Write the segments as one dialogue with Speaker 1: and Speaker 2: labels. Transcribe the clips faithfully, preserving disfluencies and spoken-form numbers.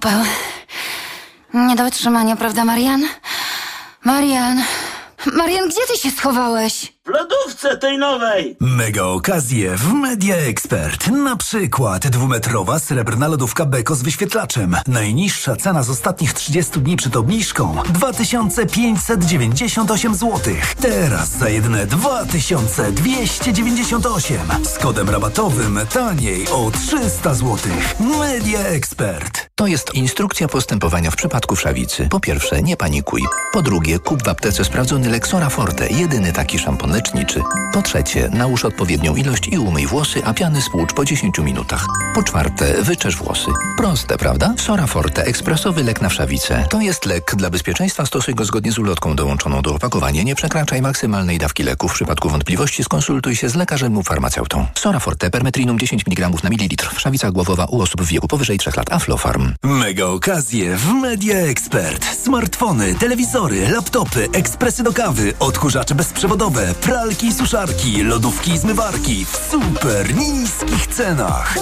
Speaker 1: upał. Nie do wytrzymania, prawda, Marian? Marian... Marian, gdzie ty się schowałeś?
Speaker 2: W lodówce tej nowej!
Speaker 3: Mega okazje w Media Expert. Na przykład dwumetrowa srebrna lodówka Beko z wyświetlaczem. Najniższa cena z ostatnich trzydziestu dni przed obniżką dwa tysiące pięćset dziewięćdziesiąt osiem złotych. Teraz za jedyne dwa tysiące dwieście dziewięćdziesiąt osiem. Z kodem rabatowym taniej o trzysta złotych. Media Expert.
Speaker 4: To jest instrukcja postępowania w przypadku wszawicy. Po pierwsze, nie panikuj. Po drugie, kup w aptece sprawdzony Lexora Forte, jedyny taki szampon leczniczy. Po trzecie, nałóż odpowiednią ilość i umyj włosy, a piany spłucz po dziesięciu minutach. Po czwarte, wyczesz włosy. Proste, prawda? Sora Forte, ekspresowy lek na wszawicę. To jest lek. Dla bezpieczeństwa stosuj go zgodnie z ulotką dołączoną do opakowania. Nie przekraczaj maksymalnej dawki leku. W przypadku wątpliwości skonsultuj się z lekarzem lub farmaceutą. Sora Forte, permetrinum dziesięć miligramów na mililitr. Wszawica głowowa u osób w wieku powyżej trzech lat. Aflofarm.
Speaker 3: Mega okazje w Media Expert. Smartfony, telewizory, laptopy, ekspresy do kawy, odkurzacze bezprzewodowe, pralki i suszarki, lodówki i zmywarki w super niskich cenach.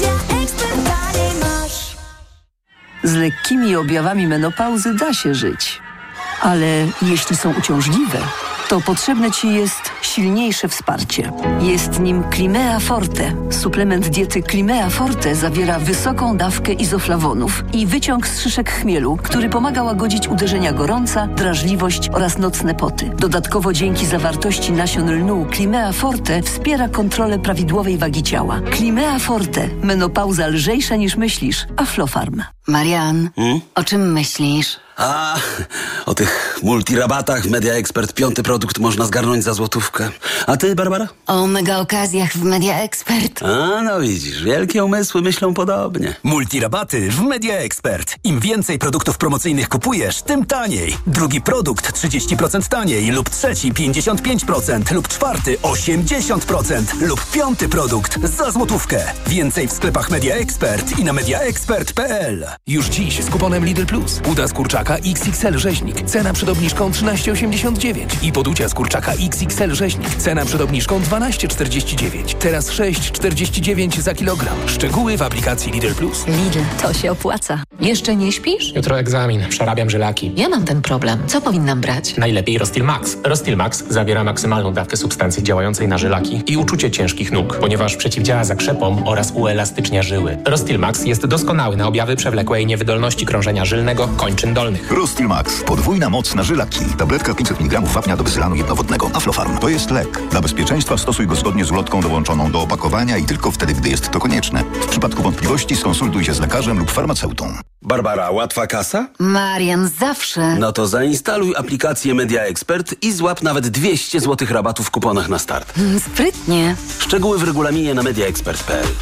Speaker 5: Z lekkimi objawami menopauzy da się żyć. Ale jeśli są uciążliwe, to potrzebne Ci jest silniejsze wsparcie. Jest nim Climea Forte. Suplement diety Climea Forte zawiera wysoką dawkę izoflawonów i wyciąg z szyszek chmielu, który pomaga łagodzić uderzenia gorąca, drażliwość oraz nocne poty. Dodatkowo dzięki zawartości nasion lnu Climea Forte wspiera kontrolę prawidłowej wagi ciała. Climea Forte. Menopauza lżejsza niż myślisz. Aflofarm.
Speaker 1: Marian,
Speaker 2: Hmm?
Speaker 1: o czym myślisz?
Speaker 2: A, o tych multirabatach w Media Expert piąty produkt można zgarnąć za złotówkę. A ty, Barbara?
Speaker 1: O mega okazjach w Media Expert.
Speaker 2: A, no widzisz, wielkie umysły myślą podobnie.
Speaker 3: Multirabaty w Media Expert. Im więcej produktów promocyjnych kupujesz, tym taniej. Drugi produkt trzydzieści procent taniej lub trzeci pięćdziesiąt pięć procent lub czwarty osiemdziesiąt procent lub piąty produkt za złotówkę. Więcej w sklepach Media Expert i na mediaexpert kropka p l.
Speaker 6: Już dziś z kuponem Lidl Plus. Uda z kurczaka X X L rzeźnik. Cena przed obniżką trzynaście osiemdziesiąt dziewięć. I poducia z kurczaka X X L rzeźnik. Cena przed obniżką dwanaście czterdzieści dziewięć. Teraz sześć czterdzieści dziewięć za kilogram. Szczegóły w aplikacji Lidl Plus.
Speaker 7: Lidl, to się opłaca. Jeszcze nie śpisz?
Speaker 8: Jutro egzamin. Przerabiam żylaki.
Speaker 7: Ja mam ten problem. Co powinnam brać?
Speaker 8: Najlepiej Rostil Max. Rostil Max zawiera maksymalną dawkę substancji działającej na żylaki i uczucie ciężkich nóg, ponieważ przeciwdziała zakrzepom oraz uelastycznia żyły. Rostil Max jest doskonały na objawy przewlekłej niewydolności krążenia żylnego kończyn dolnych.
Speaker 4: Rostil Max. Podwójna moc na żylaki. Tabletka pięćset miligramów wapnia do bezylanu jednowodnego. Aflofarm. To jest lek. Dla bezpieczeństwa stosuj go zgodnie z ulotką dołączoną do opakowania i tylko wtedy, gdy jest to konieczne. W przypadku wątpliwości skonsultuj się z lekarzem lub farmaceutą.
Speaker 2: Barbara, łatwa kasa?
Speaker 1: Marian, zawsze.
Speaker 2: No to zainstaluj aplikację Media Expert i złap nawet dwieście złotych rabatu w kuponach na start.
Speaker 1: Mm, Sprytnie.
Speaker 2: Szczegóły w regulaminie na mediaexpert kropka p l.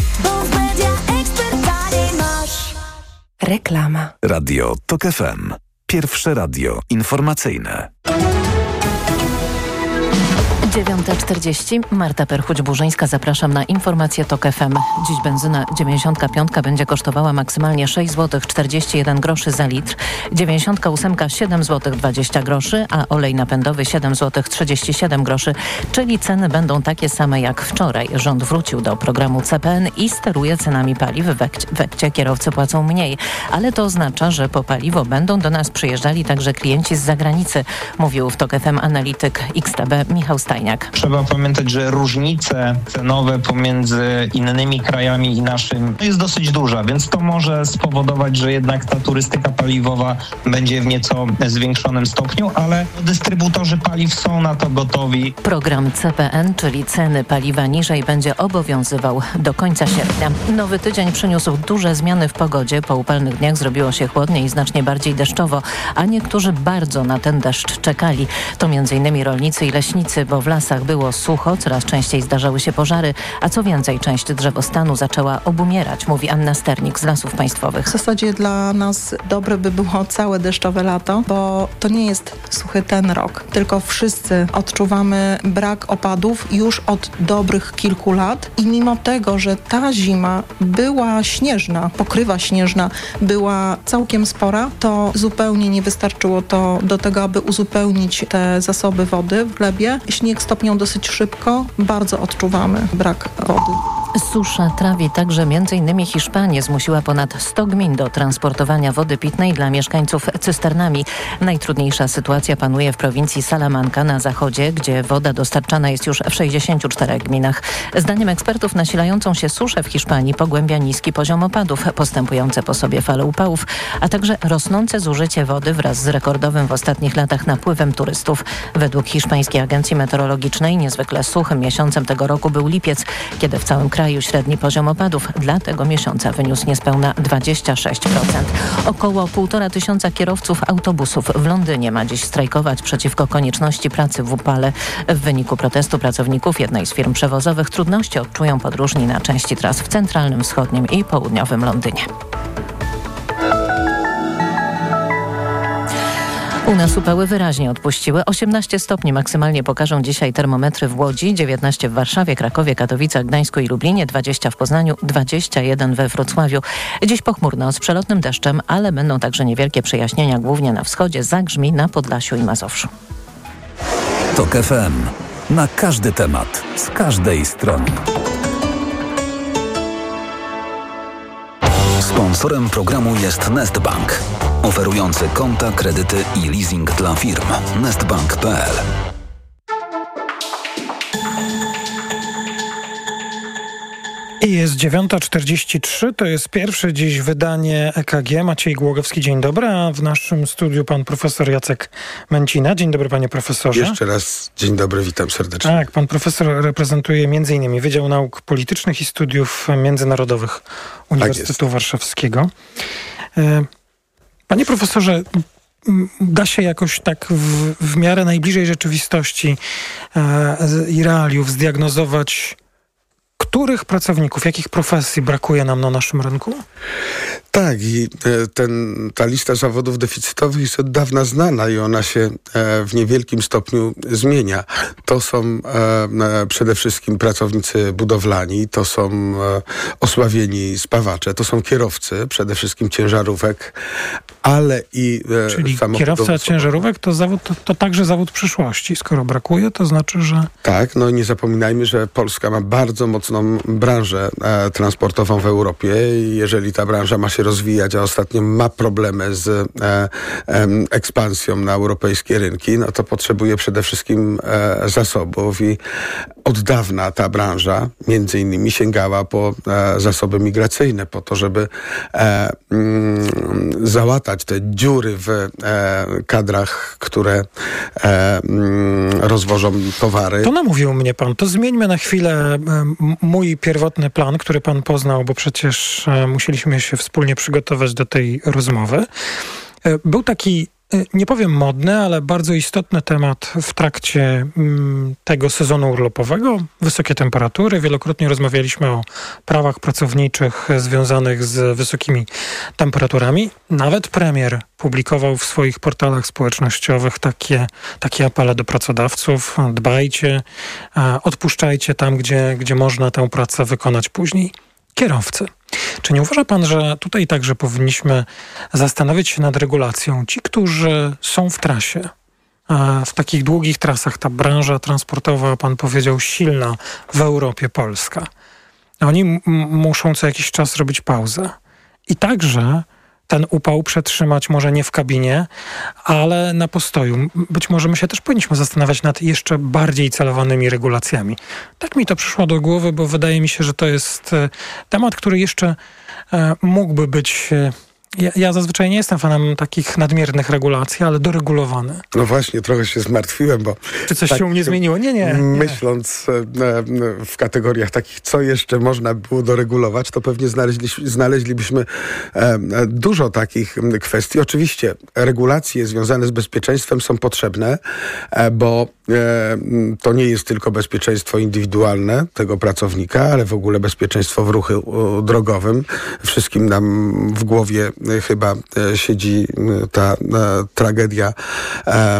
Speaker 7: Reklama.
Speaker 3: Radio Tok F M. Pierwsze radio informacyjne.
Speaker 9: dziewiąta czterdzieści. Marta Perchuć-Burzyńska. Zapraszam na informację Tok F M. Dziś benzyna dziewięćdziesiątka piątka będzie kosztowała maksymalnie sześć złotych czterdzieści jeden groszy za litr, dziewięćdziesiątka ósemka siedem złotych dwadzieścia groszy, a olej napędowy siedem złotych trzydzieści siedem groszy, czyli ceny będą takie same jak wczoraj. Rząd wrócił do programu C P N i steruje cenami paliw. W Ekcie, w Ekcie kierowcy płacą mniej, ale to oznacza, że po paliwo będą do nas przyjeżdżali także klienci z zagranicy, mówił w Tok F M analityk X T B Michał Stajniak.
Speaker 10: Trzeba pamiętać, że różnice cenowe pomiędzy innymi krajami i naszym jest dosyć duża, więc to może spowodować, że jednak ta turystyka paliwowa będzie w nieco zwiększonym stopniu, ale dystrybutorzy paliw są na to gotowi.
Speaker 9: Program C P N, czyli ceny paliwa niżej, będzie obowiązywał do końca sierpnia. Nowy tydzień przyniósł duże zmiany w pogodzie. Po upalnych dniach zrobiło się chłodniej i znacznie bardziej deszczowo, a niektórzy bardzo na ten deszcz czekali. To między innymi rolnicy i leśnicy, bo w lasach było sucho, coraz częściej zdarzały się pożary, a co więcej, część drzewostanu zaczęła obumierać, mówi Anna Sternik z Lasów Państwowych.
Speaker 11: W zasadzie dla nas dobre by było całe deszczowe lato, bo to nie jest suchy ten rok, tylko wszyscy odczuwamy brak opadów już od dobrych kilku lat i mimo tego, że ta zima była śnieżna, pokrywa śnieżna była całkiem spora, to zupełnie nie wystarczyło to do tego, aby uzupełnić te zasoby wody w glebie. Śnieg stopniał dosyć szybko, bardzo odczuwamy brak wody.
Speaker 9: Susza trawi także m.in. Hiszpanię. Zmusiła ponad sto gmin do transportowania wody pitnej dla mieszkańców cysternami. Najtrudniejsza sytuacja panuje w prowincji Salamanca na zachodzie, gdzie woda dostarczana jest już w sześćdziesięciu czterech gminach. Zdaniem ekspertów nasilającą się suszę w Hiszpanii pogłębia niski poziom opadów, postępujące po sobie fale upałów, a także rosnące zużycie wody wraz z rekordowym w ostatnich latach napływem turystów. Według Hiszpańskiej Agencji Meteorologicznej niezwykle suchym miesiącem tego roku był lipiec, kiedy w całym kraju średni poziom opadów dla tego miesiąca wyniósł niespełna dwadzieścia sześć procent. Około półtora tysiąca kierowców autobusów w Londynie ma dziś strajkować przeciwko konieczności pracy w upale. W wyniku protestu pracowników jednej z firm przewozowych trudności odczują podróżni na części tras w centralnym, wschodnim i południowym Londynie. U nas upały wyraźnie odpuściły. osiemnaście stopni maksymalnie pokażą dzisiaj termometry w Łodzi, dziewiętnaście w Warszawie, Krakowie, Katowicach, Gdańsku i Lublinie, dwadzieścia w Poznaniu, dwadzieścia jeden we Wrocławiu. Dziś pochmurno z przelotnym deszczem, ale będą także niewielkie przejaśnienia, głównie na wschodzie, zagrzmi na Podlasiu i Mazowszu.
Speaker 3: TOK F M. Na każdy temat, z każdej strony. Sponsorem programu jest Nestbank, oferujący konta, kredyty i leasing dla firm. nestbank kropka p l.
Speaker 12: I jest dziewiąta czterdzieści trzy, to jest pierwsze dziś wydanie E K G. Maciej Głogowski, dzień dobry, a w naszym studiu pan profesor Jacek Męcina. Dzień dobry, panie profesorze.
Speaker 13: Jeszcze raz dzień dobry, witam serdecznie.
Speaker 12: Tak, pan profesor reprezentuje między innymi Wydział Nauk Politycznych i Studiów Międzynarodowych Uniwersytetu Warszawskiego. Panie profesorze, da się jakoś tak w, w miarę najbliżej rzeczywistości e, i realiów zdiagnozować, których pracowników, jakich profesji brakuje nam na naszym rynku?
Speaker 13: Tak, i ten, ta lista zawodów deficytowych jest od dawna znana i ona się w niewielkim stopniu zmienia. To są przede wszystkim pracownicy budowlani, to są osławieni spawacze, to są kierowcy, przede wszystkim ciężarówek, ale i
Speaker 12: Czyli kierowca ciężarówek to zawód, to, to także zawód przyszłości. Skoro brakuje, to znaczy, że...
Speaker 13: Tak, no nie zapominajmy, że Polska ma bardzo mocną branżę e, transportową w Europie i jeżeli ta branża ma się rozwijać, a ostatnio ma problemy z e, e, ekspansją na europejskie rynki, no to potrzebuje przede wszystkim e, zasobów i od dawna ta branża między innymi sięgała po e, zasoby migracyjne, po to, żeby e, mm, załatać te dziury w e, kadrach, które e, mm, rozwożą towary.
Speaker 12: To namówił mnie pan. To zmieńmy na chwilę e, mój pierwotny plan, który pan poznał, bo przecież e, musieliśmy się wspólnie przygotować do tej rozmowy. E, był taki, e, nie powiem modny, ale bardzo istotny temat w trakcie m, tego sezonu urlopowego. Wysokie temperatury. Wielokrotnie rozmawialiśmy o prawach pracowniczych związanych z wysokimi temperaturami. Nawet premier publikował w swoich portalach społecznościowych takie, takie apele do pracodawców. Dbajcie, e, odpuszczajcie tam, gdzie, gdzie można tę pracę wykonać później. Kierowcy. Czy nie uważa pan, że tutaj także powinniśmy zastanowić się nad regulacją? Ci, którzy są w trasie, w takich długich trasach, ta branża transportowa, pan powiedział, silna w Europie, Polska. Oni m- muszą co jakiś czas robić pauzę. I także ten upał przetrzymać może nie w kabinie, ale na postoju. Być może my się też powinniśmy zastanawiać nad jeszcze bardziej celowanymi regulacjami. Tak mi to przyszło do głowy, bo wydaje mi się, że to jest temat, który jeszcze mógłby być... Ja, ja zazwyczaj nie jestem fanem takich nadmiernych regulacji, ale doregulowany.
Speaker 13: No właśnie, trochę się zmartwiłem, bo...
Speaker 12: Czy coś
Speaker 13: tak,
Speaker 12: się u mnie zmieniło? Nie, nie. nie.
Speaker 13: Myśląc e, w kategoriach takich, co jeszcze można było doregulować, to pewnie znaleźli, znaleźlibyśmy e, dużo takich kwestii. Oczywiście regulacje związane z bezpieczeństwem są potrzebne, e, bo e, to nie jest tylko bezpieczeństwo indywidualne tego pracownika, ale w ogóle bezpieczeństwo w ruchu drogowym. Wszystkim nam w głowie chyba siedzi ta e, tragedia e,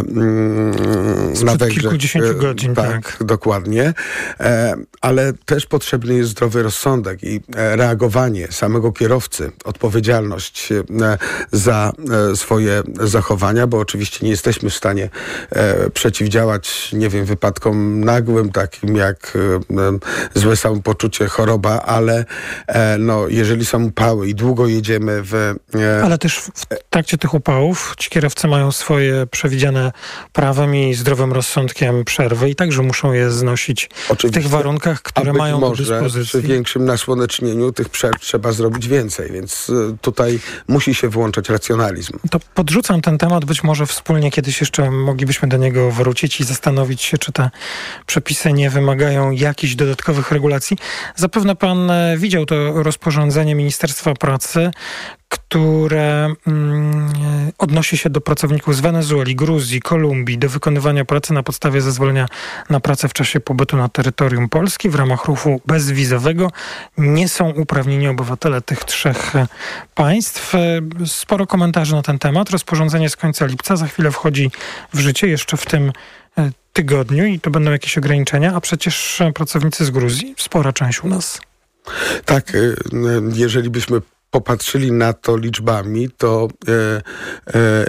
Speaker 13: na Węgrzech.
Speaker 12: Kilkudziesięciu godzin,
Speaker 13: tak.
Speaker 12: tak.
Speaker 13: Dokładnie. E, ale też potrzebny jest zdrowy rozsądek i e, reagowanie samego kierowcy, odpowiedzialność e, za e, swoje zachowania, bo oczywiście nie jesteśmy w stanie e, przeciwdziałać zagrażać, nie wiem, wypadkom nagłym, takim jak e, złe samopoczucie, choroba, ale e, no, jeżeli są upały i długo jedziemy w... E,
Speaker 12: ale też w trakcie tych upałów ci kierowcy mają swoje przewidziane prawem i zdrowym rozsądkiem przerwy i także muszą je znosić w tych warunkach, które mają do dyspozycji.
Speaker 13: Przy większym nasłonecznieniu tych przerw trzeba zrobić więcej, więc tutaj musi się włączać racjonalizm.
Speaker 12: To podrzucam ten temat, być może wspólnie kiedyś jeszcze moglibyśmy do niego wrócić i zastanowić się, czy te przepisy nie wymagają jakichś dodatkowych regulacji. Zapewne pan widział to rozporządzenie Ministerstwa Pracy, które mm, odnosi się do pracowników z Wenezueli, Gruzji, Kolumbii, do wykonywania pracy na podstawie zezwolenia na pracę w czasie pobytu na terytorium Polski w ramach ruchu bezwizowego. Nie są uprawnieni obywatele tych trzech państw. Sporo komentarzy na ten temat. Rozporządzenie z końca lipca za chwilę wchodzi w życie, jeszcze w tym tygodniu i to będą jakieś ograniczenia, a przecież pracownicy z Gruzji, spora część u nas.
Speaker 13: Tak, jeżeli byśmy popatrzyli na to liczbami, to e, e,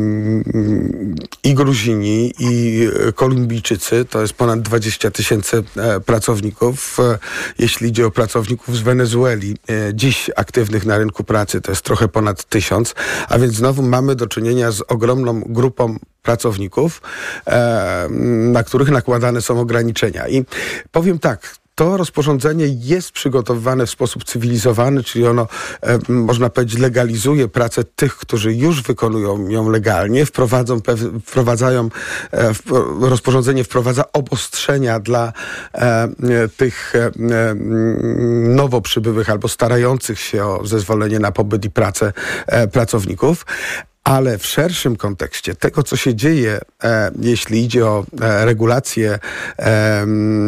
Speaker 13: i Gruzini, i Kolumbijczycy, to jest ponad dwadzieścia tysięcy pracowników. E, jeśli idzie o pracowników z Wenezueli, e, dziś aktywnych na rynku pracy, to jest trochę ponad tysiąc, a więc znowu mamy do czynienia z ogromną grupą pracowników, e, na których nakładane są ograniczenia. I powiem tak, to rozporządzenie jest przygotowywane w sposób cywilizowany, czyli ono, e, można powiedzieć, legalizuje pracę tych, którzy już wykonują ją legalnie, wprowadzą, pew- wprowadzają, e, w, rozporządzenie wprowadza obostrzenia dla e, tych e, nowo przybyłych albo starających się o zezwolenie na pobyt i pracę e, pracowników. Ale w szerszym kontekście tego, co się dzieje, e, jeśli idzie o e, regulacje e,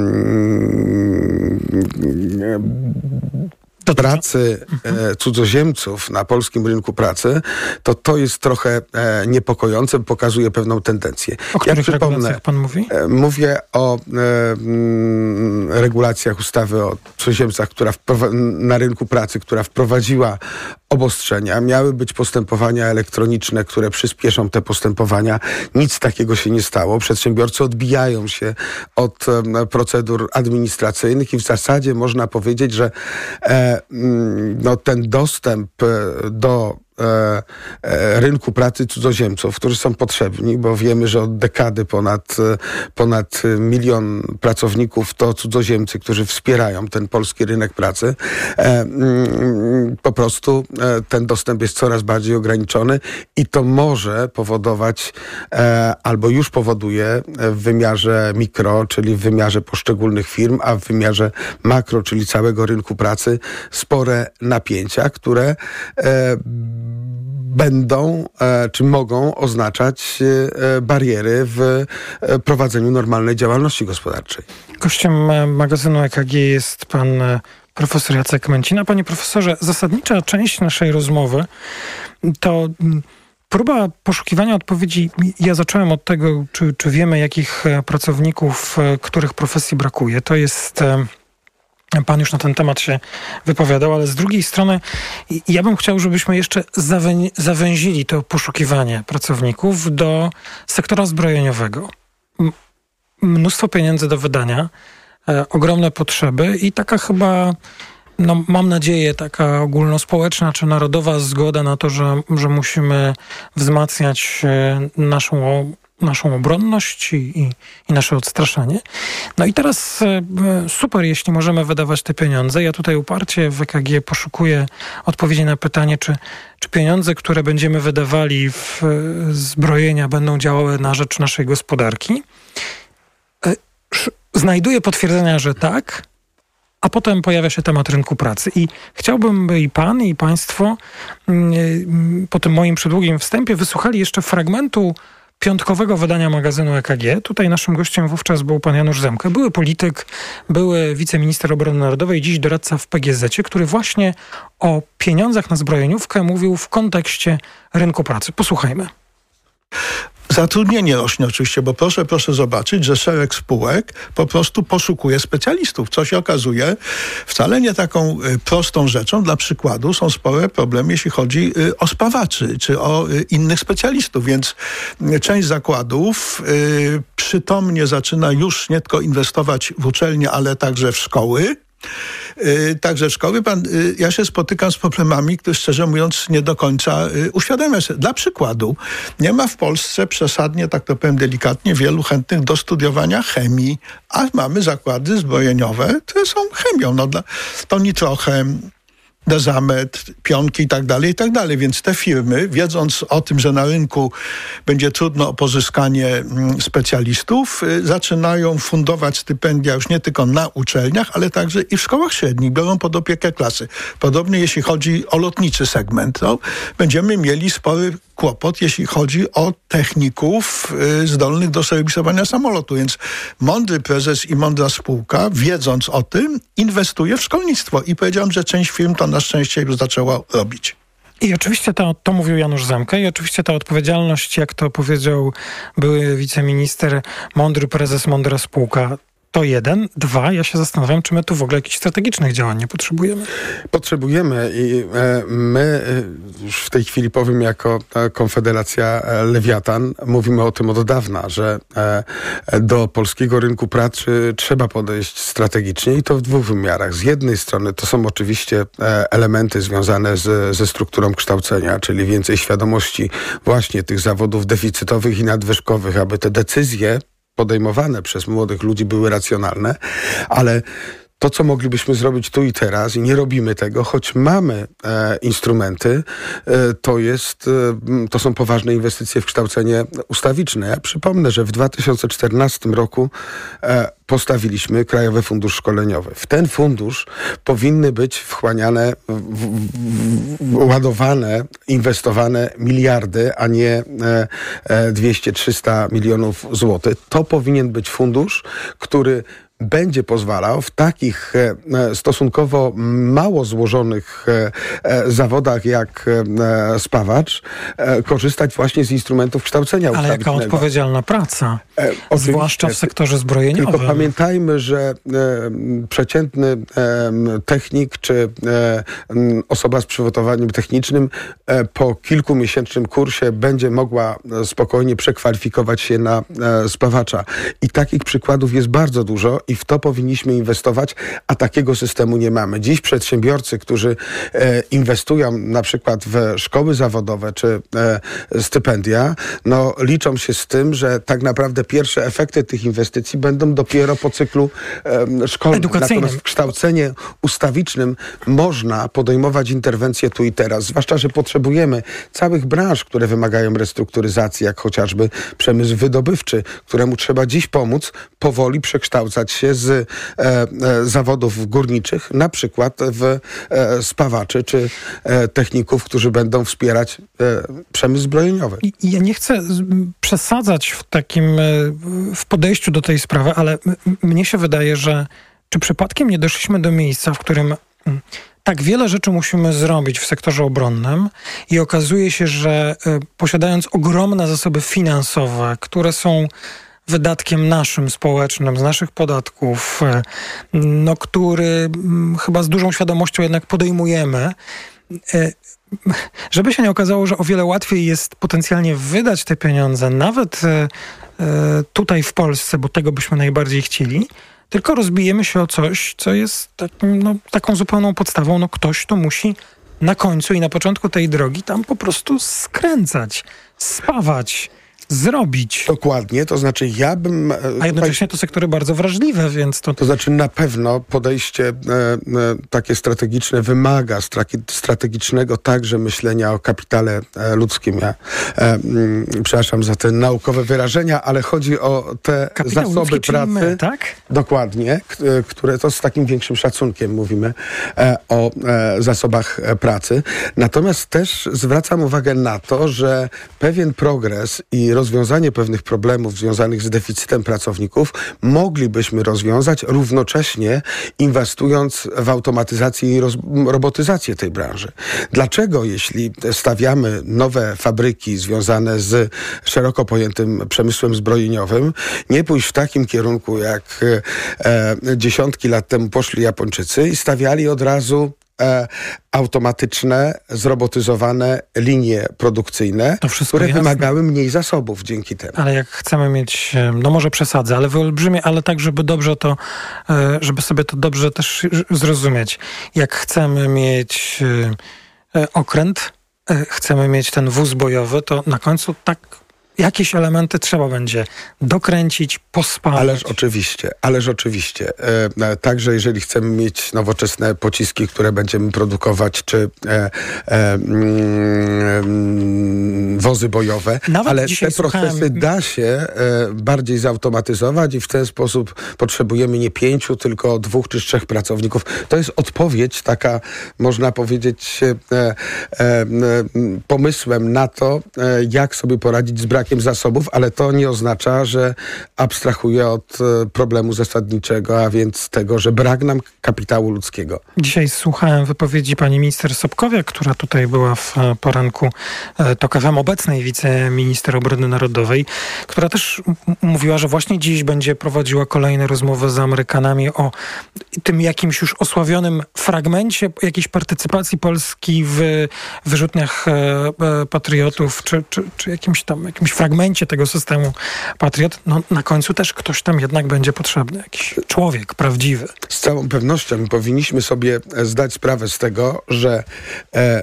Speaker 13: pracy e, cudzoziemców na polskim rynku pracy, to to jest trochę e, niepokojące, pokazuje pewną tendencję.
Speaker 12: O których ja regulacjach pan mówi?
Speaker 13: E, mówię o e, m, regulacjach ustawy o cudzoziemcach, która wprowa- na rynku pracy, która wprowadziła obostrzenia. Miały być postępowania elektroniczne, które przyspieszą te postępowania. Nic takiego się nie stało. Przedsiębiorcy odbijają się od e, procedur administracyjnych i w zasadzie można powiedzieć, że e, no, ten dostęp do E, e, rynku pracy cudzoziemców, którzy są potrzebni, bo wiemy, że od dekady ponad, ponad milion pracowników to cudzoziemcy, którzy wspierają ten polski rynek pracy. E, mm, po prostu e, ten dostęp jest coraz bardziej ograniczony i to może powodować e, albo już powoduje w wymiarze mikro, czyli w wymiarze poszczególnych firm, a w wymiarze makro, czyli całego rynku pracy, spore napięcia, które e, będą, e, czy mogą oznaczać e, bariery w e, prowadzeniu normalnej działalności gospodarczej.
Speaker 12: Gościem magazynu E K G jest pan e, profesor Jacek Męcina. Panie profesorze, zasadnicza część naszej rozmowy to m, próba poszukiwania odpowiedzi. Ja zacząłem od tego, czy, czy wiemy, jakich pracowników, e, których profesji brakuje. To jest... E, Pan już na ten temat się wypowiadał, ale z drugiej strony ja bym chciał, żebyśmy jeszcze zawę- zawęzili to poszukiwanie pracowników do sektora zbrojeniowego. M- mnóstwo pieniędzy do wydania, e, ogromne potrzeby i taka chyba, no, mam nadzieję, taka ogólnospołeczna czy narodowa zgoda na to, że, że musimy wzmacniać e, naszą naszą obronność i, i, i nasze odstraszanie. No i teraz e, super, jeśli możemy wydawać te pieniądze. Ja tutaj uparcie w E K G poszukuję odpowiedzi na pytanie, czy, czy pieniądze, które będziemy wydawali w e, zbrojenia, będą działały na rzecz naszej gospodarki. E, sz, znajduję potwierdzenia, że tak, a potem pojawia się temat rynku pracy. I chciałbym, by i pan, i państwo y, y, po tym moim przedługim wstępie wysłuchali jeszcze fragmentu piątkowego wydania magazynu E K G. Tutaj naszym gościem wówczas był pan Janusz Zemke, były polityk, były wiceminister obrony narodowej, dziś doradca w P G Z-cie, który właśnie o pieniądzach na zbrojeniówkę mówił w kontekście rynku pracy. Posłuchajmy.
Speaker 14: Zatrudnienie rośnie oczywiście, bo proszę, proszę zobaczyć, że szereg spółek po prostu poszukuje specjalistów, co się okazuje wcale nie taką y, prostą rzeczą. Dla przykładu są spore problemy, jeśli chodzi y, o spawaczy, czy o y, innych specjalistów, więc y, część zakładów y, przytomnie zaczyna już nie tylko inwestować w uczelnie, ale także w szkoły. Yy, także w szkoły pan, yy, ja się spotykam z problemami, które szczerze mówiąc nie do końca yy, uświadamiam sobie. Dla przykładu, nie ma w Polsce przesadnie, tak to powiem delikatnie, wielu chętnych do studiowania chemii, a mamy zakłady zbrojeniowe, które są chemią. No, dla, to nitrochem, Dezamet, Pionki i tak dalej, i tak dalej. Więc te firmy, wiedząc o tym, że na rynku będzie trudno o pozyskanie specjalistów, y, zaczynają fundować stypendia już nie tylko na uczelniach, ale także i w szkołach średnich. Biorą pod opiekę klasy. Podobnie jeśli chodzi o lotniczy segment. No, będziemy mieli spory kłopot, jeśli chodzi o techników y, zdolnych do serwisowania samolotu. Więc mądry prezes i mądra spółka, wiedząc o tym, inwestuje w szkolnictwo. I powiedziałem, że część firm to na szczęście już zaczęła robić.
Speaker 12: I oczywiście to, to mówił Janusz Zemka i oczywiście ta odpowiedzialność, jak to powiedział były wiceminister, mądry prezes, mądra spółka, to jeden. Dwa, ja się zastanawiam, czy my tu w ogóle jakichś strategicznych działań nie potrzebujemy.
Speaker 13: Potrzebujemy i e, my e, już w tej chwili powiem jako e, Konfederacja e, Lewiatan, mówimy o tym od dawna, że e, do polskiego rynku pracy trzeba podejść strategicznie i to w dwóch wymiarach. Z jednej strony to są oczywiście e, elementy związane z, ze strukturą kształcenia, czyli więcej świadomości właśnie tych zawodów deficytowych i nadwyżkowych, aby te decyzje podejmowane przez młodych ludzi były racjonalne, ale to, co moglibyśmy zrobić tu i teraz i nie robimy tego, choć mamy e, instrumenty, e, to jest, e, to są poważne inwestycje w kształcenie ustawiczne. Ja przypomnę, że w dwa tysiące czternastym roku e, postawiliśmy Krajowy Fundusz Szkoleniowy. W ten fundusz powinny być wchłaniane, w, w, w, ładowane, inwestowane miliardy, a nie e, e, dwieście trzysta milionów złotych. To powinien być fundusz, który będzie pozwalał w takich e, stosunkowo mało złożonych e, e, zawodach jak e, spawacz e, korzystać właśnie z instrumentów kształcenia
Speaker 12: Ale jaka odpowiedzialna praca,
Speaker 13: e,
Speaker 12: zwłaszcza w sektorze zbrojeniowym.
Speaker 13: Tylko pamiętajmy, że e, przeciętny e, technik czy e, osoba z przygotowaniem technicznym e, po kilkumiesięcznym kursie będzie mogła spokojnie przekwalifikować się na e, spawacza. I takich przykładów jest bardzo dużo i w to powinniśmy inwestować, a takiego systemu nie mamy. Dziś przedsiębiorcy, którzy e, inwestują na przykład w szkoły zawodowe czy e, stypendia, no liczą się z tym, że tak naprawdę pierwsze efekty tych inwestycji będą dopiero po cyklu e, szkolnym. Natomiast w kształceniu ustawicznym można podejmować interwencje tu i teraz, zwłaszcza, że potrzebujemy całych branż, które wymagają restrukturyzacji, jak chociażby przemysł wydobywczy, któremu trzeba dziś pomóc powoli przekształcać się z e, e, zawodów górniczych, na przykład w e, spawaczy czy e, techników, którzy będą wspierać e, przemysł zbrojeniowy.
Speaker 12: I, ja nie chcę przesadzać w takim, w podejściu do tej sprawy, ale m- mnie się wydaje, że czy przypadkiem nie doszliśmy do miejsca, w którym tak wiele rzeczy musimy zrobić w sektorze obronnym i okazuje się, że e, posiadając ogromne zasoby finansowe, które są wydatkiem naszym społecznym, z naszych podatków, no, który chyba z dużą świadomością jednak podejmujemy, żeby się nie okazało, że o wiele łatwiej jest potencjalnie wydać te pieniądze, nawet tutaj w Polsce, bo tego byśmy najbardziej chcieli, tylko rozbijemy się o coś, co jest takim, no, taką zupełną podstawą. No, ktoś to musi na końcu i na początku tej drogi tam po prostu skręcać, spawać, zrobić.
Speaker 13: Dokładnie, to znaczy ja bym...
Speaker 12: A jednocześnie to sektory bardzo wrażliwe, więc to...
Speaker 13: To znaczy na pewno podejście e, e, takie strategiczne wymaga straki, strategicznego także myślenia o kapitale e, ludzkim. Ja, e, m, przepraszam za te naukowe wyrażenia, ale chodzi o te
Speaker 12: Kapitał
Speaker 13: zasoby
Speaker 12: ludzki,
Speaker 13: pracy.
Speaker 12: My, tak?
Speaker 13: Dokładnie, k- które to z takim większym szacunkiem mówimy e, o e, zasobach e, pracy. Natomiast też zwracam uwagę na to, że pewien progres i rozwiązanie pewnych problemów związanych z deficytem pracowników moglibyśmy rozwiązać równocześnie inwestując w automatyzację i roz, robotyzację tej branży. Dlaczego, jeśli stawiamy nowe fabryki związane z szeroko pojętym przemysłem zbrojeniowym, nie pójść w takim kierunku, jak e, dziesiątki lat temu poszli Japończycy i stawiali od razu e, automatyczne, zrobotyzowane linie produkcyjne, które jasne. wymagały mniej zasobów dzięki temu.
Speaker 12: Ale jak chcemy mieć, no może przesadzę, ale wyolbrzymie, ale tak, żeby dobrze to, żeby sobie to dobrze też zrozumieć. Jak chcemy mieć okręt, chcemy mieć ten wóz bojowy, to na końcu tak jakieś elementy trzeba będzie dokręcić, pospalać.
Speaker 13: Ależ oczywiście, ależ oczywiście. E, także jeżeli chcemy mieć nowoczesne pociski, które będziemy produkować, czy e, e, mm, wozy bojowe, Nawet ale te procesy słuchałem... da się e, bardziej zautomatyzować i w ten sposób potrzebujemy nie pięciu, tylko dwóch czy trzech pracowników. To jest odpowiedź taka, można powiedzieć, e, e, pomysłem na to, e, jak sobie poradzić z brakiem zasobów, ale to nie oznacza, że abstrahuję od problemu zasadniczego, a więc tego, że brak nam kapitału ludzkiego.
Speaker 12: Dzisiaj słuchałem wypowiedzi pani minister Sobkowiak, która tutaj była w poranku TOK F M, obecnej wiceminister obrony narodowej, która też m- mówiła, że właśnie dziś będzie prowadziła kolejne rozmowy z Amerykanami o tym jakimś już osławionym fragmencie jakiejś partycypacji Polski w wyrzutniach e, e, patriotów, czy, czy, czy jakimś tam jakimś fragmencie tego systemu Patriot, no na końcu też ktoś tam jednak będzie potrzebny, jakiś człowiek prawdziwy.
Speaker 13: Z całą pewnością powinniśmy sobie zdać sprawę z tego, że e,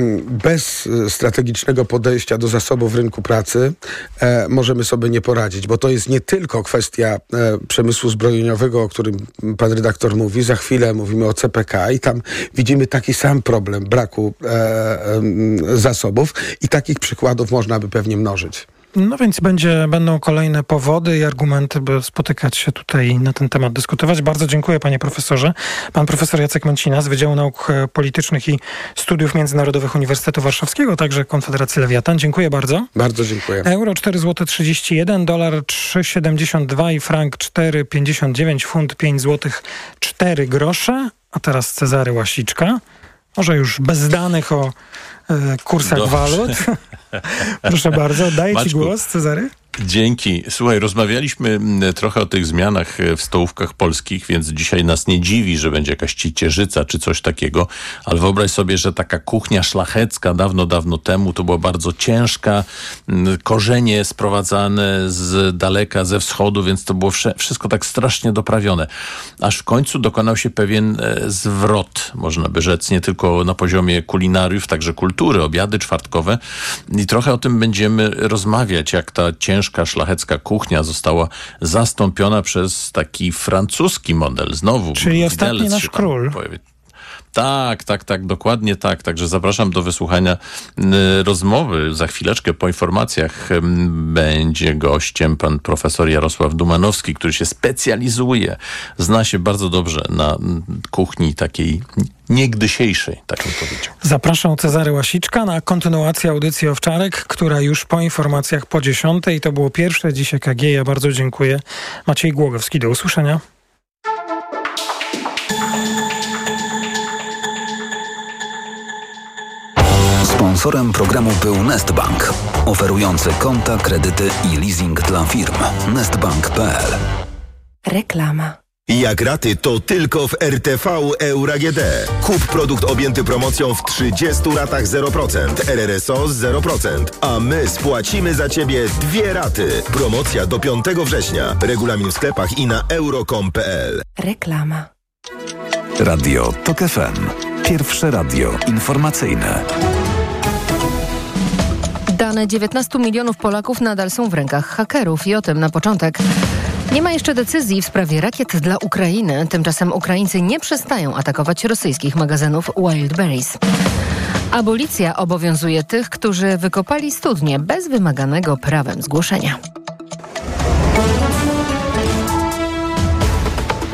Speaker 13: bez strategicznego podejścia do zasobów rynku pracy e, możemy sobie nie poradzić, bo to jest nie tylko kwestia e, przemysłu zbrojeniowego, o którym pan redaktor mówi. Za chwilę mówimy o C P K i tam widzimy taki sam problem braku e, e, zasobów i takich przykładów można by pewnie mnożyć.
Speaker 12: No więc będzie, będą kolejne powody i argumenty, by spotykać się tutaj na ten temat, dyskutować. Bardzo dziękuję, panie profesorze. Pan profesor Jacek Męcina z Wydziału Nauk Politycznych i Studiów Międzynarodowych Uniwersytetu Warszawskiego, także Konfederacji Lewiatan. Dziękuję bardzo.
Speaker 13: Bardzo dziękuję.
Speaker 12: Euro cztery złote trzydzieści jeden, dolar trzy siedemdziesiąt dwa i frank cztery pięćdziesiąt dziewięć, funt pięć złotych cztery grosze. A teraz Cezary Łasiczka. Może już bez danych o e, kursach Dobrze. walut. Proszę bardzo, daję Maćku, ci głos, Cezary.
Speaker 15: Dzięki. Słuchaj, rozmawialiśmy trochę o tych zmianach w stołówkach polskich, więc dzisiaj nas nie dziwi, że będzie jakaś ciecierzyca czy coś takiego, ale wyobraź sobie, że taka kuchnia szlachecka dawno, dawno temu to była bardzo ciężka, korzenie sprowadzane z daleka, ze wschodu, więc to było wszystko tak strasznie doprawione. Aż w końcu dokonał się pewien zwrot, można by rzec, nie tylko na poziomie kulinariów, także kultury, obiady czwartkowe i trochę o tym będziemy rozmawiać, jak ta ciężka szlachecka kuchnia została zastąpiona przez taki francuski model. Znowu.
Speaker 12: Czyli ostatni nasz król.
Speaker 15: Pojawi. Tak, tak, tak, dokładnie tak. Także zapraszam do wysłuchania y, rozmowy. Za chwileczkę po informacjach y, będzie gościem pan profesor Jarosław Dumanowski, który się specjalizuje, zna się bardzo dobrze na y, kuchni takiej niegdysiejszej, tak bym powiedział.
Speaker 12: Zapraszam Cezary Łasiczka na kontynuację audycji Owczarek, która już po informacjach po dziesiątej. To było pierwsze dziś E K G. Ja bardzo dziękuję. Maciej Głogowski, do usłyszenia.
Speaker 16: Sponsorem programu był Nestbank, oferujący konta, kredyty i leasing dla firm. nestbank kropka p l.
Speaker 17: Reklama. Jak raty, to tylko w R T V Euro A G D. Kup produkt objęty promocją w trzydziestu ratach zero procent, R R S O zero procent, a my spłacimy za Ciebie dwie raty. Promocja do piątego września. Regulamin w sklepach i na euro kropka com kropka p l.
Speaker 7: Reklama.
Speaker 16: Radio TOK F M. Pierwsze radio informacyjne.
Speaker 18: Dane dziewiętnastu milionów Polaków nadal są w rękach hakerów i o tym na początek. Nie ma jeszcze decyzji w sprawie rakiet dla Ukrainy. Tymczasem Ukraińcy nie przestają atakować rosyjskich magazynów Wildberries. Abolicja obowiązuje tych, którzy wykopali studnie bez wymaganego prawem zgłoszenia.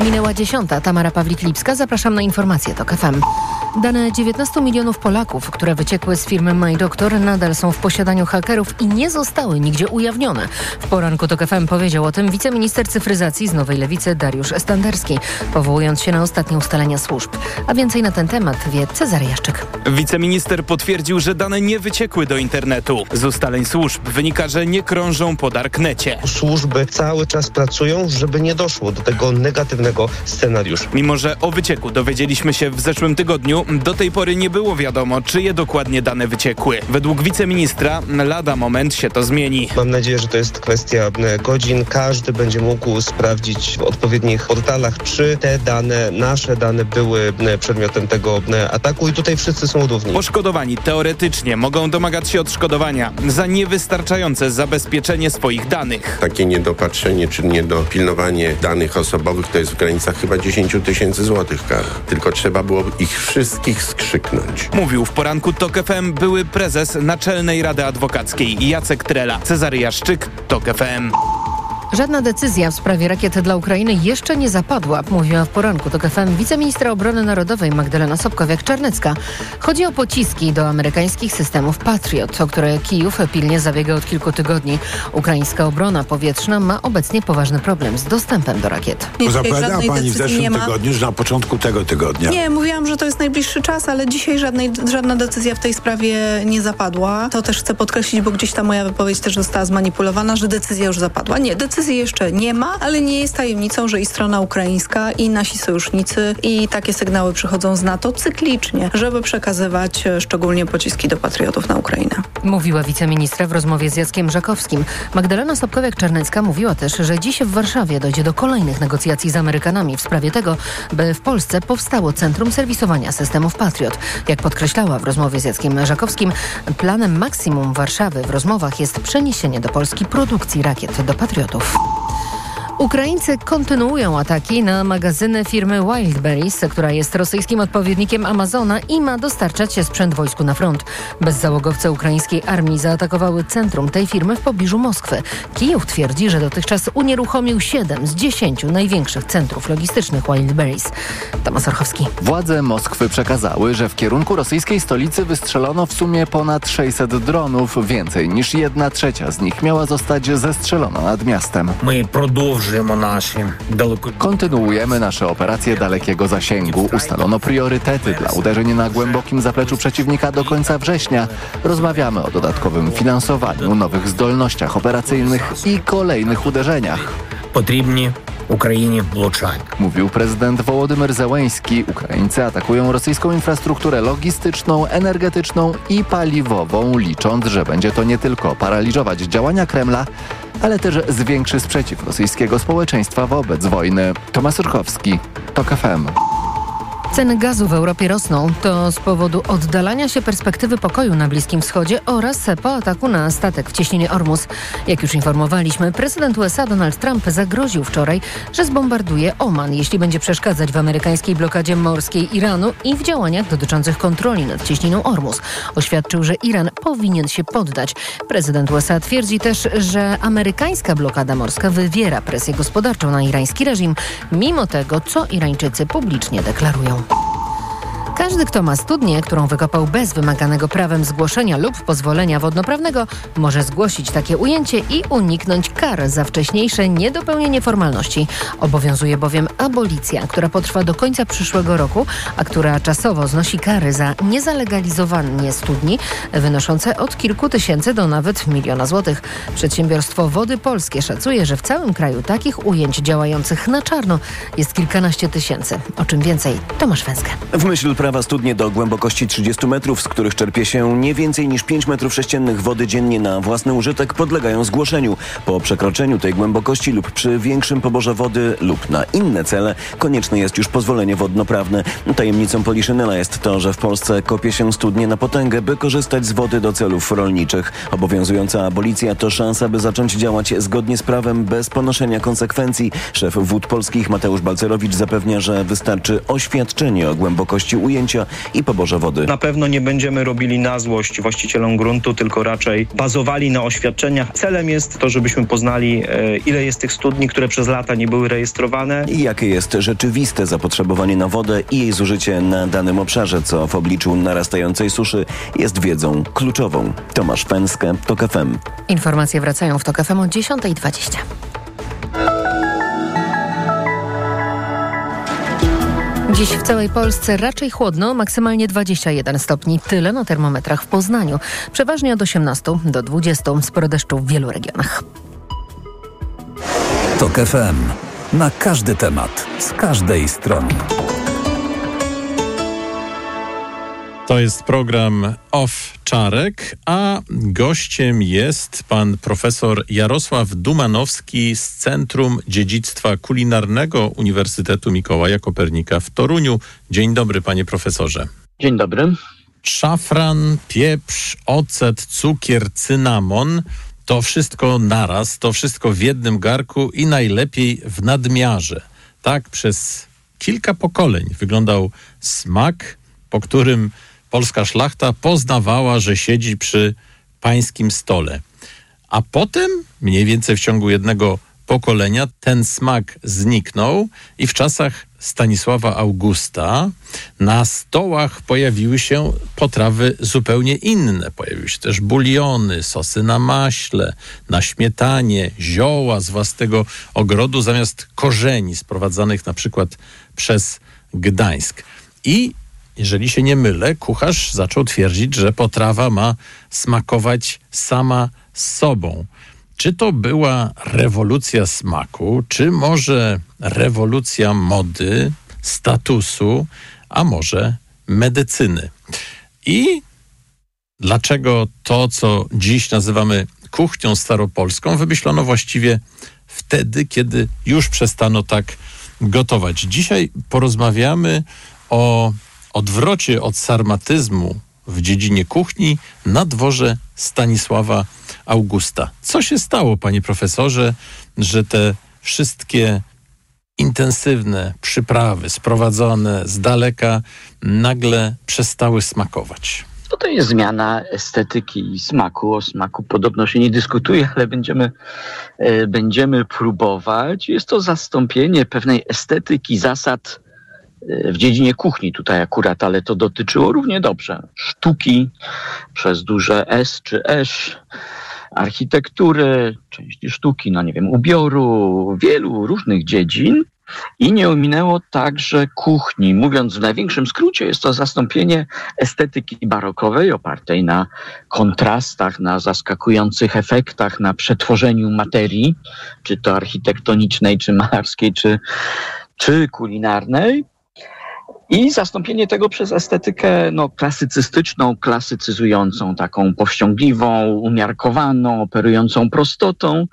Speaker 18: Minęła dziesiąta. Tamara Pawlik-Lipska. Zapraszam na informacje TOK F M. Dane dziewiętnastu milionów Polaków, które wyciekły z firmy MyDoctor, nadal są w posiadaniu hakerów i nie zostały nigdzie ujawnione. W poranku TOK F M powiedział o tym wiceminister cyfryzacji z Nowej Lewicy Dariusz Standerski, powołując się na ostatnie ustalenia służb. A więcej na ten temat wie Cezary Jaszczyk.
Speaker 19: Wiceminister potwierdził, że dane nie wyciekły do internetu. Z ustaleń służb wynika, że nie krążą po darknecie.
Speaker 20: Służby cały czas pracują, żeby nie doszło do tego negatywnego scenariusza.
Speaker 19: Mimo że o wycieku dowiedzieliśmy się w zeszłym tygodniu, do tej pory nie było wiadomo, czyje dokładnie dane wyciekły. Według wiceministra lada moment się to zmieni.
Speaker 20: Mam nadzieję, że to jest kwestia godzin. Każdy będzie mógł sprawdzić w odpowiednich portalach, czy te dane, nasze dane były przedmiotem tego ataku i tutaj wszyscy są równi.
Speaker 19: Poszkodowani teoretycznie mogą domagać się odszkodowania za niewystarczające zabezpieczenie swoich danych.
Speaker 21: Takie niedopatrzenie czy niedopilnowanie danych osobowych to jest w granicach chyba dziesięć tysięcy złotych kar. Tylko trzeba było ich wszystkich skrzyknąć.
Speaker 19: Mówił w poranku TOK F M były prezes Naczelnej Rady Adwokackiej Jacek Trela. Cezary Jaszczyk, TOK F M.
Speaker 18: Żadna decyzja w sprawie rakiet dla Ukrainy jeszcze nie zapadła, mówiła w poranku TOK F M wiceministra obrony narodowej Magdalena Sobkowiak-Czarnecka. Chodzi o pociski do amerykańskich systemów Patriot, o które Kijów pilnie zabiega od kilku tygodni. Ukraińska obrona powietrzna ma obecnie poważny problem z dostępem do rakiet.
Speaker 22: Zapowiadała pani w zeszłym tygodniu, że na początku tego tygodnia.
Speaker 23: Nie, mówiłam, że to jest najbliższy czas, ale dzisiaj żadnej, żadna decyzja w tej sprawie nie zapadła. To też chcę podkreślić, bo gdzieś ta moja wypowiedź też została zmanipulowana, że decyzja już zapadła. Nie, decyzja Decyzji jeszcze nie ma, ale nie jest tajemnicą, że i strona ukraińska, i nasi sojusznicy, i takie sygnały przychodzą z NATO cyklicznie, żeby przekazywać szczególnie pociski do patriotów na Ukrainę.
Speaker 18: Mówiła wiceministra w rozmowie z Jackiem Żakowskim. Magdalena Sobkowiak-Czarnecka mówiła też, że dziś w Warszawie dojdzie do kolejnych negocjacji z Amerykanami w sprawie tego, by w Polsce powstało Centrum Serwisowania Systemów Patriot. Jak podkreślała w rozmowie z Jackiem Żakowskim, planem maksimum Warszawy w rozmowach jest przeniesienie do Polski produkcji rakiet do Patriotów. Ukraińcy kontynuują ataki na magazyny firmy Wildberries, która jest rosyjskim odpowiednikiem Amazona i ma dostarczać sprzęt wojsku na front. Bezzałogowce ukraińskiej armii zaatakowały centrum tej firmy w pobliżu Moskwy. Kijów twierdzi, że dotychczas unieruchomił siedem z dziesięciu największych centrów logistycznych Wildberries. Tomasz Orchowski.
Speaker 24: Władze Moskwy przekazały, że w kierunku rosyjskiej stolicy wystrzelono w sumie ponad sześćset dronów. Więcej niż jedna trzecia z nich miała zostać zestrzelona nad miastem.
Speaker 25: My продовжуємо
Speaker 24: Kontynuujemy nasze operacje dalekiego zasięgu. Ustalono priorytety dla uderzeń na głębokim zapleczu przeciwnika do końca września. Rozmawiamy o dodatkowym finansowaniu, nowych zdolnościach operacyjnych i kolejnych uderzeniach.
Speaker 25: Potrzebni Ukrainie włączanie.
Speaker 24: Mówił prezydent Wołodymyr Zełenski. Ukraińcy atakują rosyjską infrastrukturę logistyczną, energetyczną i paliwową, licząc, że będzie to nie tylko paraliżować działania Kremla, ale też zwiększy sprzeciw rosyjskiego społeczeństwa wobec wojny. Tomasz Urchowski, TOK F M.
Speaker 18: Ceny gazu w Europie rosną. To z powodu oddalania się perspektywy pokoju na Bliskim Wschodzie oraz po ataku na statek w cieśninie Ormus. Jak już informowaliśmy, prezydent U S A Donald Trump zagroził wczoraj, że zbombarduje Oman, jeśli będzie przeszkadzać w amerykańskiej blokadzie morskiej Iranu i w działaniach dotyczących kontroli nad cieśniną Ormus. Oświadczył, że Iran powinien się poddać. Prezydent U S A twierdzi też, że amerykańska blokada morska wywiera presję gospodarczą na irański reżim, mimo tego, co Irańczycy publicznie deklarują. Każdy, kto ma studnię, którą wykopał bez wymaganego prawem zgłoszenia lub pozwolenia wodnoprawnego, może zgłosić takie ujęcie i uniknąć kar za wcześniejsze niedopełnienie formalności. Obowiązuje bowiem abolicja, która potrwa do końca przyszłego roku, a która czasowo znosi kary za niezalegalizowanie studni, wynoszące od kilku tysięcy do nawet miliona złotych. Przedsiębiorstwo Wody Polskie szacuje, że w całym kraju takich ujęć działających na czarno jest kilkanaście tysięcy. O czym więcej, Tomasz Węskę.
Speaker 26: W myśl prawa studnie do głębokości trzydziestu metrów, z których czerpie się nie więcej niż pięć metrów sześciennych wody dziennie na własny użytek, podlegają zgłoszeniu. Po przekroczeniu tej głębokości lub przy większym poborze wody lub na inne cele konieczne jest już pozwolenie wodnoprawne. Tajemnicą Poliszynela jest to, że w Polsce kopie się studnie na potęgę, by korzystać z wody do celów rolniczych. Obowiązująca abolicja to szansa, by zacząć działać zgodnie z prawem bez ponoszenia konsekwencji. Szef Wód Polskich Mateusz Balcerowicz zapewnia, że wystarczy oświadczenie o głębokości ujęcia pojęcia i poborze wody.
Speaker 1: Na pewno nie będziemy robili na złość właścicielom gruntu, tylko raczej bazowali na oświadczeniach. Celem jest to, żebyśmy poznali, e, ile jest tych studni, które przez lata nie były rejestrowane.
Speaker 26: I jakie jest rzeczywiste zapotrzebowanie na wodę i jej zużycie na danym obszarze, co w obliczu narastającej suszy jest wiedzą kluczową. Tomasz Pęskę, TOK F M.
Speaker 18: Informacje wracają w TOK F M o dziesiąta dwadzieścia. Dziś w całej Polsce raczej chłodno, maksymalnie dwadzieścia jeden stopni. Tyle na termometrach w Poznaniu. Przeważnie od osiemnastu do dwudziestu. Sporo deszczu w wielu regionach.
Speaker 2: TOK F M. Na każdy temat, z każdej strony.
Speaker 15: To jest program Owczarek, a gościem jest pan profesor Jarosław Dumanowski z Centrum Dziedzictwa Kulinarnego Uniwersytetu Mikołaja Kopernika w Toruniu. Dzień dobry, panie profesorze.
Speaker 4: Dzień dobry.
Speaker 15: Szafran, pieprz, ocet, cukier, cynamon. To wszystko naraz, to wszystko w jednym garku i najlepiej w nadmiarze. Tak przez kilka pokoleń wyglądał smak, po którym polska szlachta poznawała, że siedzi przy pańskim stole. A potem, mniej więcej w ciągu jednego pokolenia, ten smak zniknął i w czasach Stanisława Augusta na stołach pojawiły się potrawy zupełnie inne. Pojawiły się też buliony, sosy na maśle, na śmietanie, zioła z własnego ogrodu zamiast korzeni sprowadzanych na przykład przez Gdańsk. I jeżeli się nie mylę, kucharz zaczął twierdzić, że potrawa ma smakować sama z sobą. Czy to była rewolucja smaku, czy może rewolucja mody, statusu, a może medycyny? I dlaczego to, co dziś nazywamy kuchnią staropolską, wymyślono właściwie wtedy, kiedy już przestano tak gotować? Dzisiaj porozmawiamy o odwrocie od sarmatyzmu w dziedzinie kuchni na dworze Stanisława Augusta. Co się stało, panie profesorze, że te wszystkie intensywne przyprawy sprowadzone z daleka nagle przestały smakować?
Speaker 4: No to jest zmiana estetyki i smaku. O smaku podobno się nie dyskutuje, ale będziemy, e, będziemy próbować. Jest to zastąpienie pewnej estetyki, zasad w dziedzinie kuchni tutaj akurat, ale to dotyczyło równie dobrze sztuki przez duże S czy Esz, architektury, części sztuki, no nie wiem, ubioru, wielu różnych dziedzin i nie ominęło także kuchni. Mówiąc w największym skrócie, jest to zastąpienie estetyki barokowej opartej na kontrastach, na zaskakujących efektach, na przetworzeniu materii, czy to architektonicznej, czy malarskiej, czy, czy kulinarnej. I zastąpienie tego przez estetykę no, klasycystyczną, klasycyzującą, taką powściągliwą, umiarkowaną, operującą prostotą.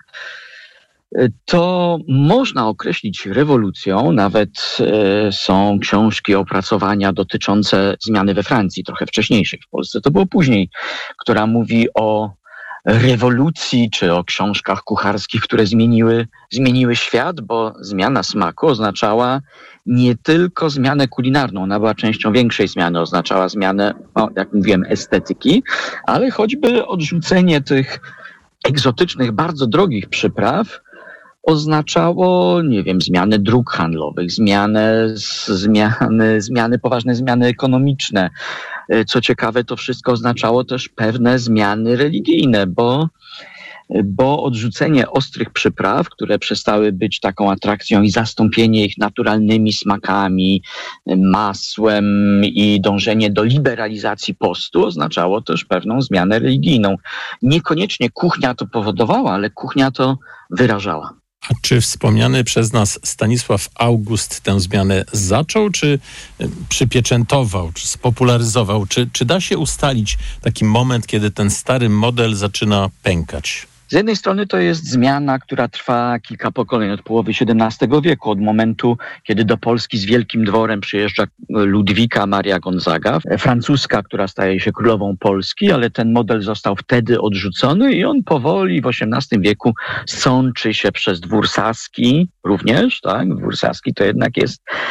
Speaker 4: To można określić rewolucją. Nawet e, są książki, opracowania dotyczące zmiany we Francji, trochę wcześniejszej. W Polsce to było później, która mówi o rewolucji, czy o książkach kucharskich, które zmieniły, zmieniły świat, bo zmiana smaku oznaczała nie tylko zmianę kulinarną, ona była częścią większej zmiany, oznaczała zmianę, no, jak mówiłem, estetyki, ale choćby odrzucenie tych egzotycznych, bardzo drogich przypraw oznaczało, nie wiem, zmiany dróg handlowych, zmiany, zmiany, zmiany, poważne zmiany ekonomiczne. Co ciekawe, to wszystko oznaczało też pewne zmiany religijne, bo, bo odrzucenie ostrych przypraw, które przestały być taką atrakcją i zastąpienie ich naturalnymi smakami, masłem i dążenie do liberalizacji postu oznaczało też pewną zmianę religijną. Niekoniecznie kuchnia to powodowała, ale kuchnia to wyrażała.
Speaker 15: A czy wspomniany przez nas Stanisław August tę zmianę zaczął, czy przypieczętował, czy spopularyzował? Czy, czy da się ustalić taki moment, kiedy ten stary model zaczyna pękać?
Speaker 4: Z jednej strony to jest zmiana, która trwa kilka pokoleń, od połowy siedemnastego wieku, od momentu, kiedy do Polski z wielkim dworem przyjeżdża Ludwika Maria Gonzaga, francuska, która staje się królową Polski, ale ten model został wtedy odrzucony i on powoli w osiemnastym wieku sączy się przez dwór saski również, tak? Dwór saski to jednak jest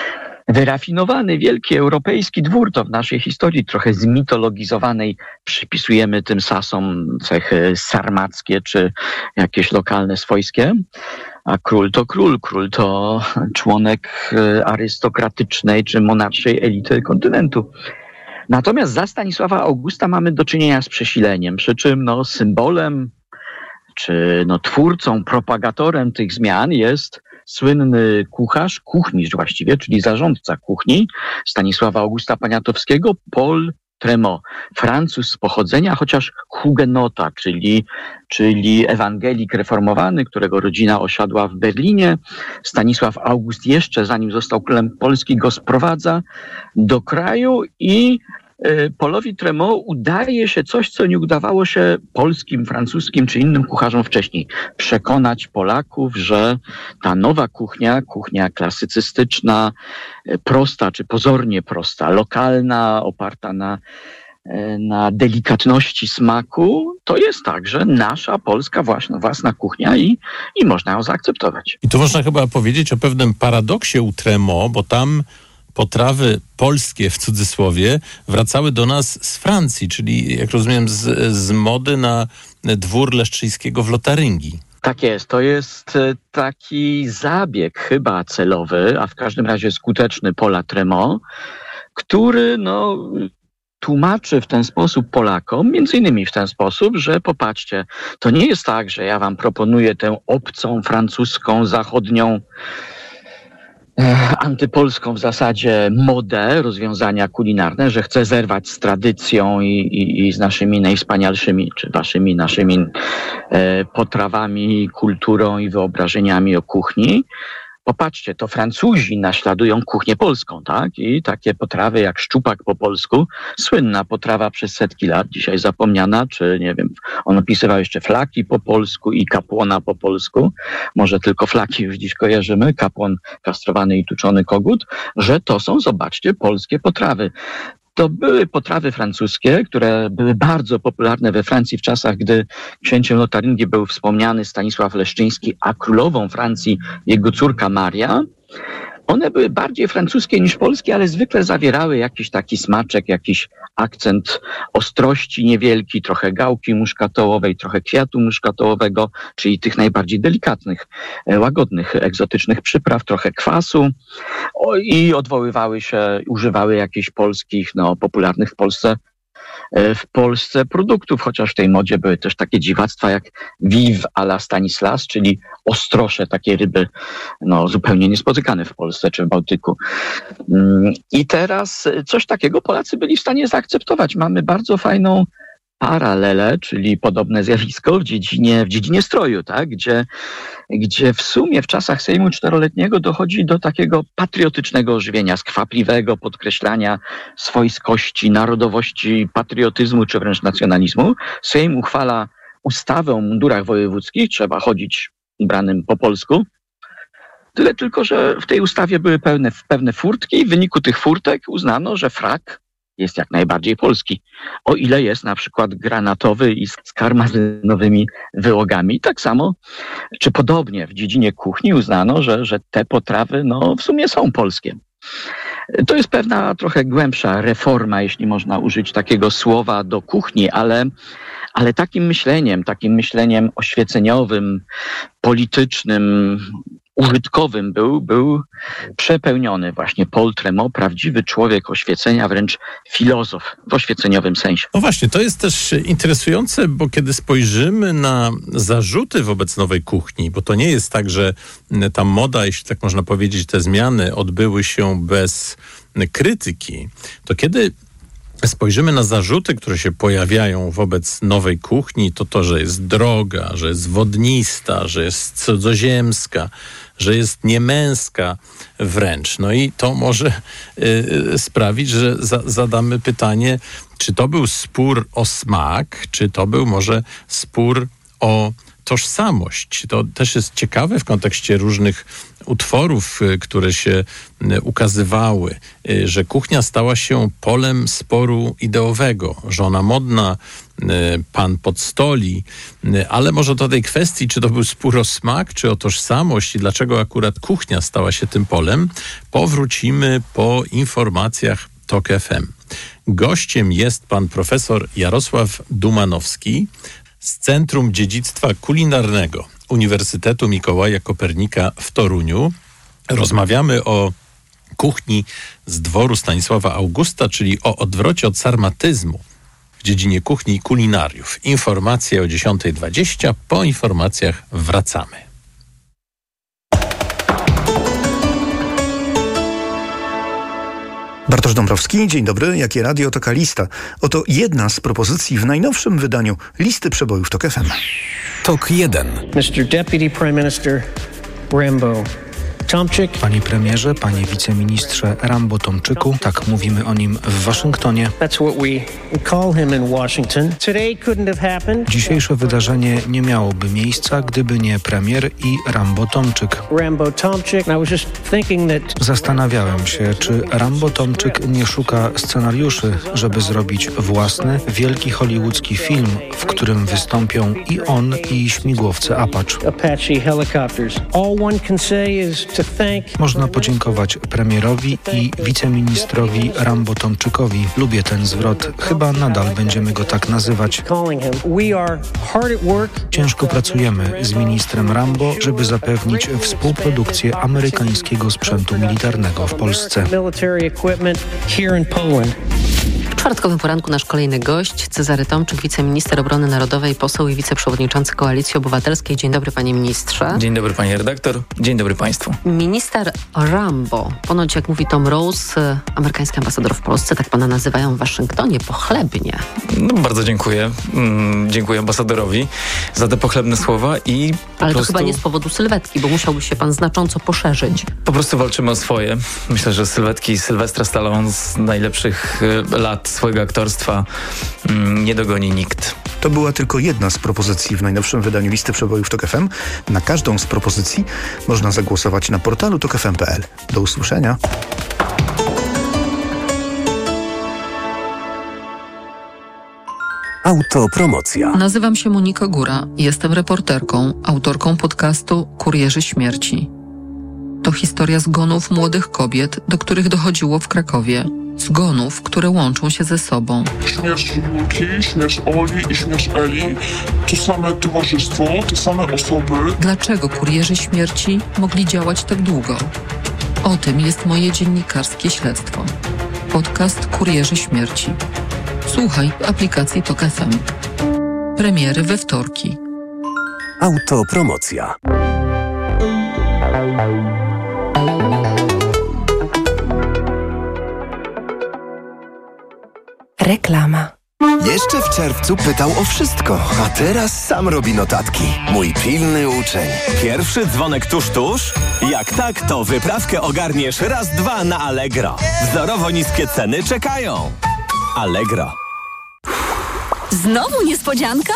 Speaker 4: wyrafinowany, wielki europejski dwór. To w naszej historii trochę zmitologizowanej przypisujemy tym Sasom cechy sarmackie czy jakieś lokalne swojskie. A król to król. Król to członek arystokratycznej czy monarszej elity kontynentu. Natomiast za Stanisława Augusta mamy do czynienia z przesileniem, przy czym no, symbolem czy no, twórcą, propagatorem tych zmian jest słynny kucharz, kuchmistrz właściwie, czyli zarządca kuchni Stanisława Augusta Poniatowskiego, Paul Tremont. Francuz z pochodzenia, chociaż hugenota, czyli, czyli ewangelik reformowany, którego rodzina osiadła w Berlinie. Stanisław August jeszcze, zanim został królem Polski, go sprowadza do kraju i Paulowi Tremont udaje się coś, co nie udawało się polskim, francuskim czy innym kucharzom wcześniej. Przekonać Polaków, że ta nowa kuchnia, kuchnia klasycystyczna, prosta czy pozornie prosta, lokalna, oparta na, na delikatności smaku, to jest także nasza polska własna, własna kuchnia i, i można ją zaakceptować.
Speaker 15: I tu można chyba powiedzieć o pewnym paradoksie u Tremont, bo tam potrawy polskie, w cudzysłowie, wracały do nas z Francji, czyli, jak rozumiem, z, z mody na dwór Leszczyńskiego w Lotaryngii.
Speaker 4: Tak jest. To jest taki zabieg chyba celowy, a w każdym razie skuteczny Paula Tremont, który no, tłumaczy w ten sposób Polakom, między innymi w ten sposób, że popatrzcie, to nie jest tak, że ja wam proponuję tę obcą, francuską, zachodnią, antypolską w zasadzie modę, rozwiązania kulinarne, że chcę zerwać z tradycją i, i, i z naszymi najwspanialszymi, czy waszymi, naszymi e, potrawami, kulturą i wyobrażeniami o kuchni. Popatrzcie, to Francuzi naśladują kuchnię polską, tak? I takie potrawy jak szczupak po polsku, słynna potrawa przez setki lat, dzisiaj zapomniana, czy nie wiem, on opisywał jeszcze flaki po polsku i kapłona po polsku, może tylko flaki już dziś kojarzymy, kapłon kastrowany i tuczony kogut, że to są, zobaczcie, polskie potrawy. To były potrawy francuskie, które były bardzo popularne we Francji w czasach, gdy księciem Lotaryngii był wspomniany Stanisław Leszczyński, a królową Francji jego córka Maria. One były bardziej francuskie niż polskie, ale zwykle zawierały jakiś taki smaczek, jakiś akcent ostrości niewielki, trochę gałki muszkatołowej, trochę kwiatu muszkatołowego, czyli tych najbardziej delikatnych, łagodnych, egzotycznych przypraw, trochę kwasu o, i odwoływały się, używały jakichś polskich, no popularnych w Polsce w Polsce produktów, chociaż w tej modzie były też takie dziwactwa jak Vive à la Stanislas, czyli ostrosze, takie ryby no, zupełnie niespotykane w Polsce czy w Bałtyku. I teraz coś takiego Polacy byli w stanie zaakceptować. Mamy bardzo fajną paralelę, czyli podobne zjawisko w dziedzinie, w dziedzinie stroju, tak? gdzie, gdzie w sumie w czasach Sejmu Czteroletniego dochodzi do takiego patriotycznego ożywienia, skwapliwego podkreślania swojskości, narodowości, patriotyzmu czy wręcz nacjonalizmu. Sejm uchwala ustawę o mundurach wojewódzkich, trzeba chodzić ubranym po polsku. Tyle tylko, że w tej ustawie były pewne, pewne furtki i w wyniku tych furtek uznano, że frak jest jak najbardziej polski. O ile jest na przykład granatowy i z karmazynowymi wyłogami. Tak samo, czy podobnie w dziedzinie kuchni uznano, że, że te potrawy no, w sumie są polskie. To jest pewna trochę głębsza reforma, jeśli można użyć takiego słowa, do kuchni, ale, ale takim myśleniem, takim myśleniem oświeceniowym, politycznym, użytkowym był, był przepełniony właśnie Paul Tremont, prawdziwy człowiek oświecenia, wręcz filozof w oświeceniowym sensie.
Speaker 15: No właśnie, to jest też interesujące, bo kiedy spojrzymy na zarzuty wobec nowej kuchni, bo to nie jest tak, że ta moda, jeśli tak można powiedzieć, te zmiany odbyły się bez krytyki, to kiedy spojrzymy na zarzuty, które się pojawiają wobec nowej kuchni, to to, że jest droga, że jest wodnista, że jest cudzoziemska, że jest niemęska wręcz. No i to może y, sprawić, że za, zadamy pytanie, czy to był spór o smak, czy to był może spór o tożsamość. To też jest ciekawe w kontekście różnych utworów, które się ukazywały, że kuchnia stała się polem sporu ideowego, że ona modna pan Podstoli, ale może do tej kwestii, czy to był spór o smak, czy o tożsamość i dlaczego akurat kuchnia stała się tym polem, powrócimy po informacjach TOK F M. Gościem jest pan profesor Jarosław Dumanowski z Centrum Dziedzictwa Kulinarnego Uniwersytetu Mikołaja Kopernika w Toruniu. Rozmawiamy o kuchni z dworu Stanisława Augusta, czyli o odwrocie od sarmatyzmu w dziedzinie kuchni i kulinariów. Informacje o dziesiąta dwadzieścia. Po informacjach wracamy.
Speaker 5: Bartosz Dąbrowski, dzień dobry. Jakie radio, taka lista. Oto jedna z propozycji w najnowszym wydaniu listy przebojów TOK F M.
Speaker 2: TOK jeden.
Speaker 6: mister Deputy Prime Minister Rambo Tomczyk.
Speaker 8: Panie premierze, panie wiceministrze Rambo Tomczyku, tak mówimy o nim w Waszyngtonie.
Speaker 6: That's what we call him in Washington. Today couldn't have happened.
Speaker 8: Dzisiejsze wydarzenie nie miałoby miejsca, gdyby nie premier i Rambo Tomczyk.
Speaker 6: Rambo Tomczyk. I was just thinking that...
Speaker 8: Zastanawiałem się, czy Rambo Tomczyk nie szuka scenariuszy, żeby zrobić własny, wielki hollywoodzki film, w którym wystąpią i on, i śmigłowce Apache.
Speaker 6: Apache helicopters. All one can say is to thank...
Speaker 8: Można podziękować premierowi i wiceministrowi Rambo Tomczykowi. Lubię ten zwrot. Chyba nadal będziemy go tak nazywać. Ciężko pracujemy z ministrem Rambo, żeby zapewnić współprodukcję amerykańskiego sprzętu militarnego w Polsce.
Speaker 7: W czwartkowym poranku nasz kolejny gość, Cezary Tomczyk, wiceminister obrony narodowej, poseł i wiceprzewodniczący Koalicji Obywatelskiej. Dzień dobry, panie ministrze.
Speaker 9: Dzień dobry, pani redaktor. Dzień dobry państwu.
Speaker 7: Minister Rambo. Ponoć, jak mówi Tom Rose, amerykański ambasador w Polsce, tak pana nazywają w Waszyngtonie, pochlebnie.
Speaker 9: No, bardzo dziękuję. Mm, dziękuję ambasadorowi za te pochlebne słowa i po
Speaker 7: Ale
Speaker 9: prostu...
Speaker 7: to chyba nie z powodu sylwetki, bo musiałby się pan znacząco poszerzyć.
Speaker 9: Po prostu walczymy o swoje. Myślę, że sylwetki Sylwestra Stallone z najlepszych y, lat swojego aktorstwa mm, nie dogoni nikt.
Speaker 5: To była tylko jedna z propozycji w najnowszym wydaniu listy przebojów TOK F M. Na każdą z propozycji można zagłosować na portalu tok f m kropka p l. Do usłyszenia.
Speaker 2: Autopromocja.
Speaker 10: Nazywam się Monika Góra. Jestem reporterką, autorką podcastu Kurierzy Śmierci. To historia zgonów młodych kobiet, do których dochodziło w Krakowie. Zgonów, które łączą się ze sobą.
Speaker 11: Śmierć Julki, śmierć Oli i śmierć Eli to same towarzystwo, te same osoby.
Speaker 10: Dlaczego kurierzy śmierci mogli działać tak długo? O tym jest moje dziennikarskie śledztwo. Podcast Kurierzy Śmierci. Słuchaj w aplikacji TOK F M. Premiery we wtorki.
Speaker 2: Autopromocja.
Speaker 27: Reklama.
Speaker 28: Jeszcze w czerwcu pytał o wszystko, a teraz sam robi notatki. Mój pilny uczeń.
Speaker 29: Pierwszy dzwonek tuż, tuż? Jak tak, to wyprawkę ogarniesz raz, dwa na Allegro. Wzorowo niskie ceny czekają. Allegro.
Speaker 30: Znowu niespodzianka?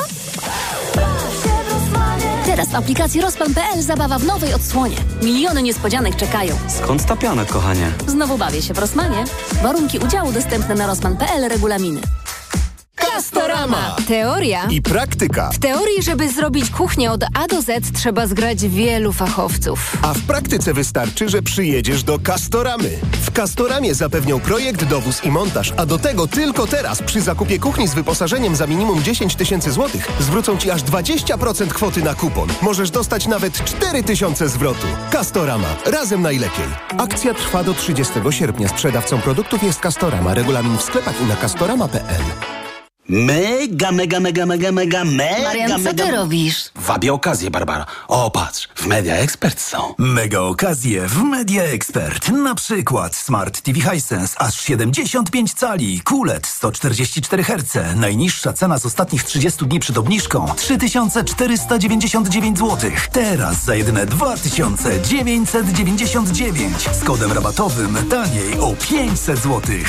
Speaker 30: Teraz w aplikacji Rozpan kropka p l zabawa w nowej odsłonie. Miliony niespodzianek czekają.
Speaker 29: Skąd ta piana, kochanie?
Speaker 30: Znowu bawię się w Rossmanie. Warunki udziału dostępne na rozpan kropka p l, regulaminy.
Speaker 28: Castorama!
Speaker 30: Teoria
Speaker 28: I praktyka.
Speaker 30: W teorii, żeby zrobić kuchnię od A do Z, trzeba zgrać wielu fachowców.
Speaker 28: A w praktyce wystarczy, że przyjedziesz do Castoramy. W Castoramie zapewnią projekt, dowóz i montaż, a do tego tylko teraz przy zakupie kuchni z wyposażeniem za minimum dziesięć tysięcy złotych zwrócą Ci aż dwadzieścia procent kwoty na kupon. Możesz dostać nawet cztery tysiące zwrotu. Castorama. Razem najlepiej. Akcja trwa do trzydziestego sierpnia. Sprzedawcą produktów jest Castorama. Regulamin w sklepach i na castorama kropka p l.
Speaker 29: Mega, mega, mega, mega, mega, mega,
Speaker 30: Marian, co
Speaker 29: mega...
Speaker 30: ty robisz?
Speaker 29: Wabię okazję, Barbara. O, patrz, w Media Expert są.
Speaker 3: Mega okazje w Media Expert. Na przykład Smart T V Hisense aż siedemdziesiąt pięć cali, Q L E D sto czterdzieści cztery herce. Najniższa cena z ostatnich trzydziestu dni przed obniżką trzy tysiące czterysta dziewięćdziesiąt dziewięć złotych. Teraz za jedyne dwa tysiące dziewięćset dziewięćdziesiąt dziewięć. Z kodem rabatowym taniej o pięćset złotych.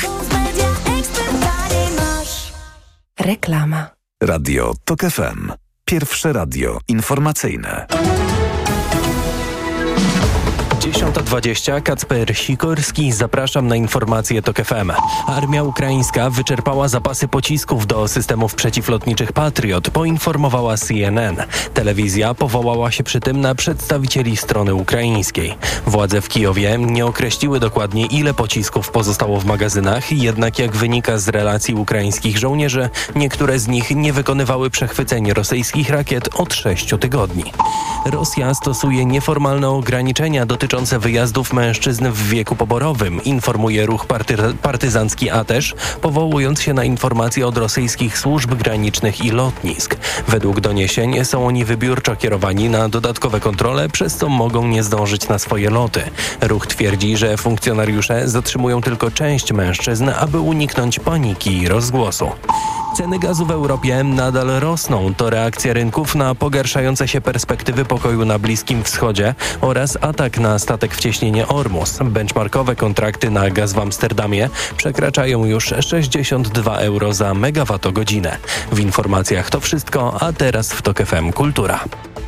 Speaker 27: Reklama.
Speaker 2: Radio TOK F M. Pierwsze radio informacyjne.
Speaker 12: dziesiąta dwadzieścia, Kacper Sikorski, zapraszam na informacje TOK F M. Armia ukraińska wyczerpała zapasy pocisków do systemów przeciwlotniczych Patriot, poinformowała C N N. Telewizja powołała się przy tym na przedstawicieli strony ukraińskiej. Władze w Kijowie nie określiły dokładnie, ile pocisków pozostało w magazynach, jednak jak wynika z relacji ukraińskich żołnierzy, niektóre z nich nie wykonywały przechwyceń rosyjskich rakiet od sześciu tygodni. Rosja stosuje nieformalne ograniczenia dotyczące wyjazdów mężczyzn w wieku poborowym, informuje ruch party- partyzancki Atesz, powołując się na informacje od rosyjskich służb granicznych i lotnisk. Według doniesień są oni wybiórczo kierowani na dodatkowe kontrole, przez co mogą nie zdążyć na swoje loty. Ruch twierdzi, że funkcjonariusze zatrzymują tylko część mężczyzn, aby uniknąć paniki i rozgłosu. Ceny gazu w Europie nadal rosną. To reakcja rynków na pogarszające się perspektywy pokoju na Bliskim Wschodzie oraz atak na statek w cieśninie Ormus. Benchmarkowe kontrakty na gaz w Amsterdamie przekraczają już sześćdziesiąt dwa euro za megawattogodzinę. W informacjach to wszystko, a teraz w TOK F M Kultura.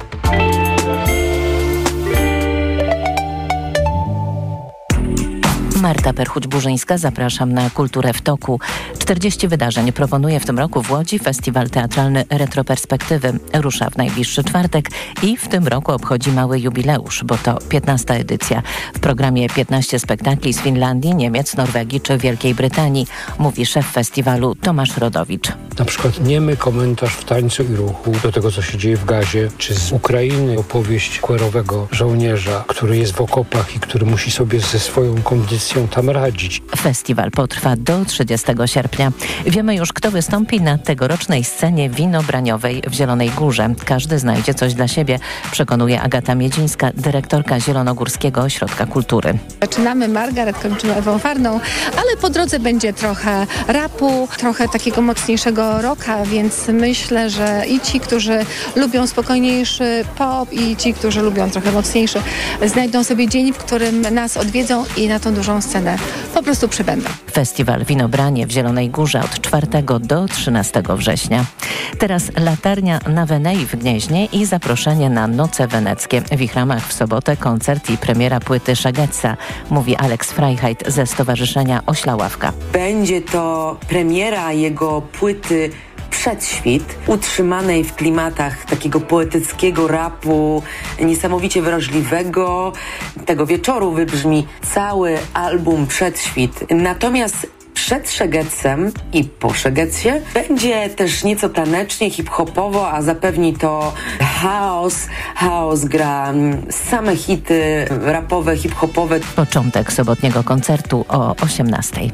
Speaker 13: Marta Perchuć-Burzyńska, zapraszam na Kulturę w toku. czterdzieści wydarzeń proponuje w tym roku w Łodzi Festiwal Teatralny Retroperspektywy. Rusza w najbliższy czwartek i w tym roku obchodzi mały jubileusz, bo to piętnasta edycja. W programie piętnaście spektakli z Finlandii, Niemiec, Norwegii czy Wielkiej Brytanii, mówi szef festiwalu Tomasz Rodowicz.
Speaker 14: Na przykład niemy komentarz w tańcu i ruchu do tego, co się dzieje w gazie, czy z Ukrainy opowieść queerowego żołnierza, który jest w okopach i który musi sobie ze swoją kondycją tam radzić.
Speaker 13: Festiwal potrwa do trzydziestego sierpnia. Wiemy już, kto wystąpi na tegorocznej scenie winobraniowej w Zielonej Górze. Każdy znajdzie coś dla siebie, przekonuje Agata Miedzińska, dyrektorka Zielonogórskiego Ośrodka Kultury.
Speaker 16: Zaczynamy Margaret, kończymy Ewą Farną, ale po drodze będzie trochę rapu, trochę takiego mocniejszego rocka, więc myślę, że i ci, którzy lubią spokojniejszy pop, i ci, którzy lubią trochę mocniejszy, znajdą sobie dzień, w którym nas odwiedzą i na tą dużą scenę po prostu przybędą.
Speaker 13: Festiwal Winobranie w Zielonej Górze od czwartego do trzynastego września. Teraz latarnia na Wenei w Gnieźnie i zaproszenie na Noce Weneckie. W ich ramach w sobotę koncert i premiera płyty Szegedza, mówi Alex Freiheit ze Stowarzyszenia Ośla Ławka.
Speaker 17: Będzie to premiera jego płyty Przedświt, utrzymanej w klimatach takiego poetyckiego rapu, niesamowicie wrażliwego. Tego wieczoru wybrzmi cały album Przedświt. Natomiast przed Szegedzem i po Szegedzie będzie też nieco tanecznie, hip-hopowo, a zapewni to chaos. Chaos gra same hity rapowe, hip-hopowe.
Speaker 13: Początek sobotniego koncertu o osiemnastej.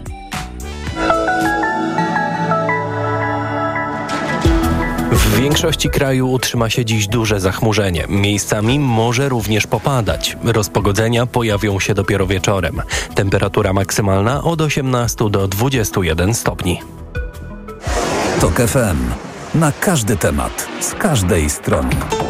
Speaker 12: W większości kraju utrzyma się dziś duże zachmurzenie. Miejscami może również popadać. Rozpogodzenia pojawią się dopiero wieczorem. Temperatura maksymalna od osiemnastu do dwudziestu jeden stopni.
Speaker 2: TOK F M. Na każdy temat, z każdej strony.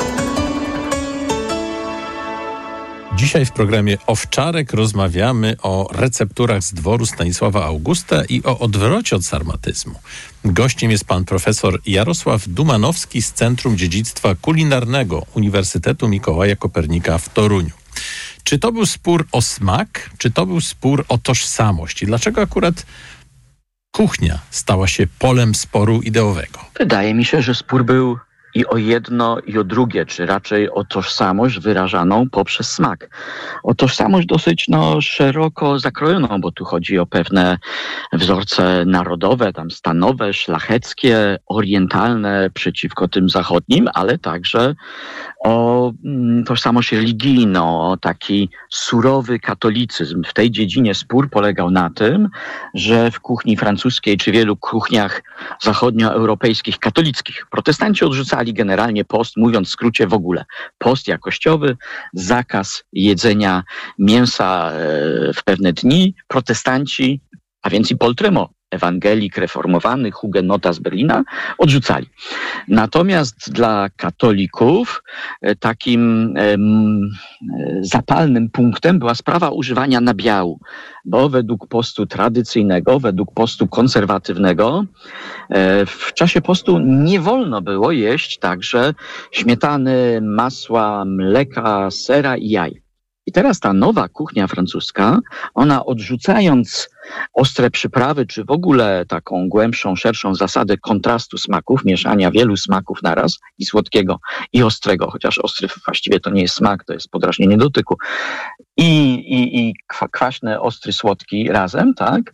Speaker 15: Dzisiaj w programie Owczarek rozmawiamy o recepturach z dworu Stanisława Augusta i o odwrocie od sarmatyzmu. Gościem jest pan profesor Jarosław Dumanowski z Centrum Dziedzictwa Kulinarnego Uniwersytetu Mikołaja Kopernika w Toruniu. Czy to był spór o smak, czy to był spór o tożsamość? I dlaczego akurat kuchnia stała się polem sporu ideowego?
Speaker 4: Wydaje mi się, że spór był i o jedno, i o drugie, czy raczej o tożsamość wyrażaną poprzez smak. O tożsamość dosyć no, szeroko zakrojoną, bo tu chodzi o pewne wzorce narodowe, tam stanowe, szlacheckie, orientalne przeciwko tym zachodnim, ale także o mm, tożsamość religijną, o taki surowy katolicyzm. W tej dziedzinie spór polegał na tym, że w kuchni francuskiej czy wielu kuchniach zachodnioeuropejskich katolickich protestanci odrzucali generalnie post, mówiąc w skrócie w ogóle. Post jakościowy, zakaz jedzenia mięsa w pewne dni. Protestanci, a więc i Paul Tremont, ewangelik reformowany, hugenota z Berlina, odrzucali. Natomiast dla katolików takim em, zapalnym punktem była sprawa używania nabiału, bo według postu tradycyjnego, według postu konserwatywnego e, w czasie postu nie wolno było jeść także śmietany, masła, mleka, sera i jaj. I teraz ta nowa kuchnia francuska, ona odrzucając ostre przyprawy, czy w ogóle taką głębszą, szerszą zasadę kontrastu smaków, mieszania wielu smaków naraz, i słodkiego, i ostrego, chociaż ostry właściwie to nie jest smak, to jest podrażnienie dotyku, i, i, i kwaśny, ostry, słodki razem, tak?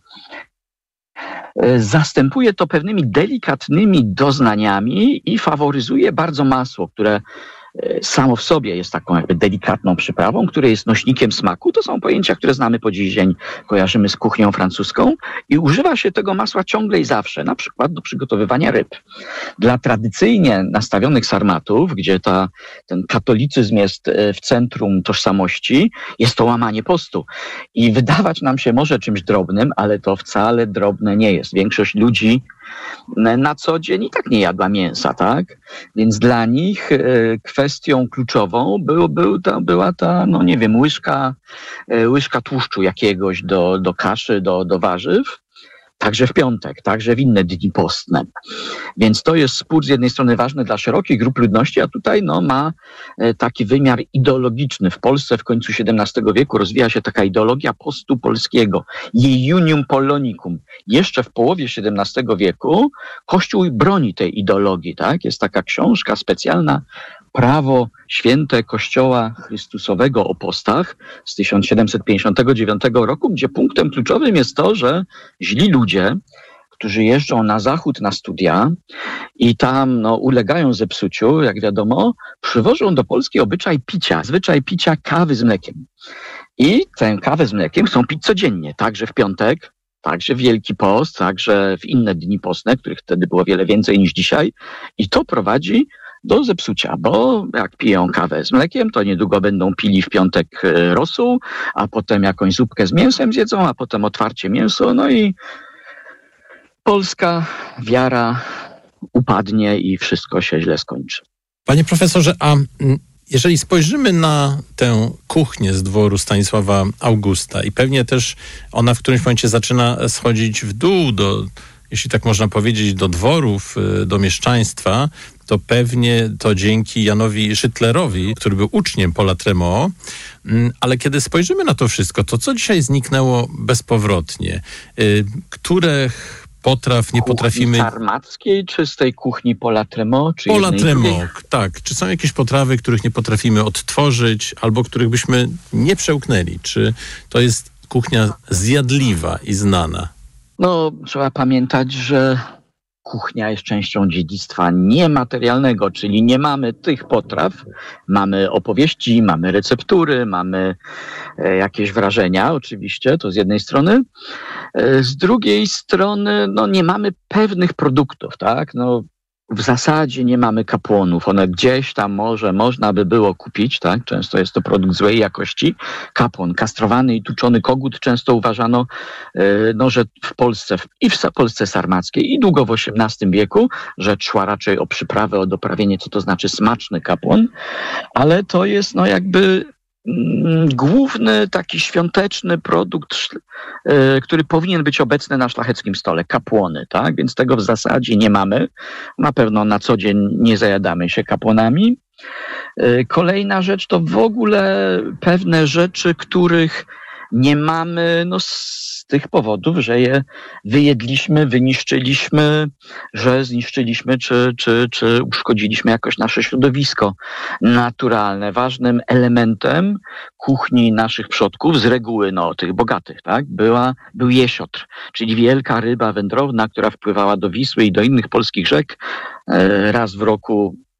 Speaker 4: Zastępuje to pewnymi delikatnymi doznaniami i faworyzuje bardzo masło, które samo w sobie jest taką jakby delikatną przyprawą, które jest nośnikiem smaku. To są pojęcia, które znamy po dziś dzień, kojarzymy z kuchnią francuską i używa się tego masła ciągle i zawsze, na przykład do przygotowywania ryb. Dla tradycyjnie nastawionych sarmatów, gdzie ta, ten katolicyzm jest w centrum tożsamości, jest to łamanie postu. I wydawać nam się może czymś drobnym, ale to wcale drobne nie jest. Większość ludzi na co dzień i tak nie jadła mięsa, tak? Więc dla nich kwestią kluczową był, był ta, była ta, no nie wiem, łyżka, łyżka tłuszczu jakiegoś do, do kaszy, do, do warzyw, także w piątek, także w inne dni postne. Więc to jest spór z jednej strony ważny dla szerokich grup ludności, a tutaj no, ma taki wymiar ideologiczny. W Polsce w końcu siedemnastego wieku rozwija się taka ideologia postu polskiego, Iunium Polonicum. Jeszcze w połowie siedemnastego wieku Kościół broni tej ideologii, tak? Jest taka książka specjalna, Prawo święte Kościoła Chrystusowego o postach z tysiąc siedemset pięćdziesiątego dziewiątego roku, gdzie punktem kluczowym jest to, że źli ludzie, którzy jeżdżą na zachód na studia i tam no, ulegają zepsuciu, jak wiadomo, przywożą do Polski obyczaj picia, zwyczaj picia kawy z mlekiem. I tę kawę z mlekiem chcą pić codziennie, także w piątek, także w Wielki Post, także w inne dni postne, których wtedy było wiele więcej niż dzisiaj. I to prowadzi do zepsucia, bo jak piją kawę z mlekiem, to niedługo będą pili w piątek rosół, a potem jakąś zupkę z mięsem zjedzą, a potem otwarcie mięso, no i polska wiara upadnie i wszystko się źle skończy.
Speaker 15: Panie profesorze, a jeżeli spojrzymy na tę kuchnię z dworu Stanisława Augusta i pewnie też ona w którymś momencie zaczyna schodzić w dół do, jeśli tak można powiedzieć, do dworów, do mieszczaństwa, to pewnie to dzięki Janowi Szytlerowi, który był uczniem Paula Tremont. Ale kiedy spojrzymy na to wszystko, to co dzisiaj zniknęło bezpowrotnie? Które potraw nie kuchni potrafimy...
Speaker 4: sarmackiej, czy z tej kuchni Paula Tremont? Czy
Speaker 15: Paula Tremont, tak. Czy są jakieś potrawy, których nie potrafimy odtworzyć, albo których byśmy nie przełknęli? Czy to jest kuchnia zjadliwa i znana?
Speaker 4: No, trzeba pamiętać, że kuchnia jest częścią dziedzictwa niematerialnego, czyli nie mamy tych potraw, mamy opowieści, mamy receptury, mamy e, jakieś wrażenia, oczywiście, to z jednej strony. E, z drugiej strony, no nie mamy pewnych produktów, tak? No, w zasadzie nie mamy kapłonów. One gdzieś tam może można by było kupić, tak? Często jest to produkt złej jakości. Kapłon, kastrowany i tuczony kogut często uważano, no, że w Polsce i w Polsce sarmackiej i długo w osiemnastym wieku rzecz szła raczej o przyprawę, o doprawienie, co to znaczy smaczny kapłon, ale to jest no jakby główny taki świąteczny produkt, który powinien być obecny na szlacheckim stole, kapłony, tak? Więc tego w zasadzie nie mamy. Na pewno na co dzień nie zajadamy się kapłonami. Kolejna rzecz to w ogóle pewne rzeczy, których nie mamy no, z tych powodów, że je wyjedliśmy, wyniszczyliśmy, że zniszczyliśmy czy, czy, czy uszkodziliśmy jakoś nasze środowisko naturalne. Ważnym elementem kuchni naszych przodków, z reguły no, tych bogatych, tak, była, był jesiotr, czyli wielka ryba wędrowna, która wpływała do Wisły i do innych polskich rzek raz w roku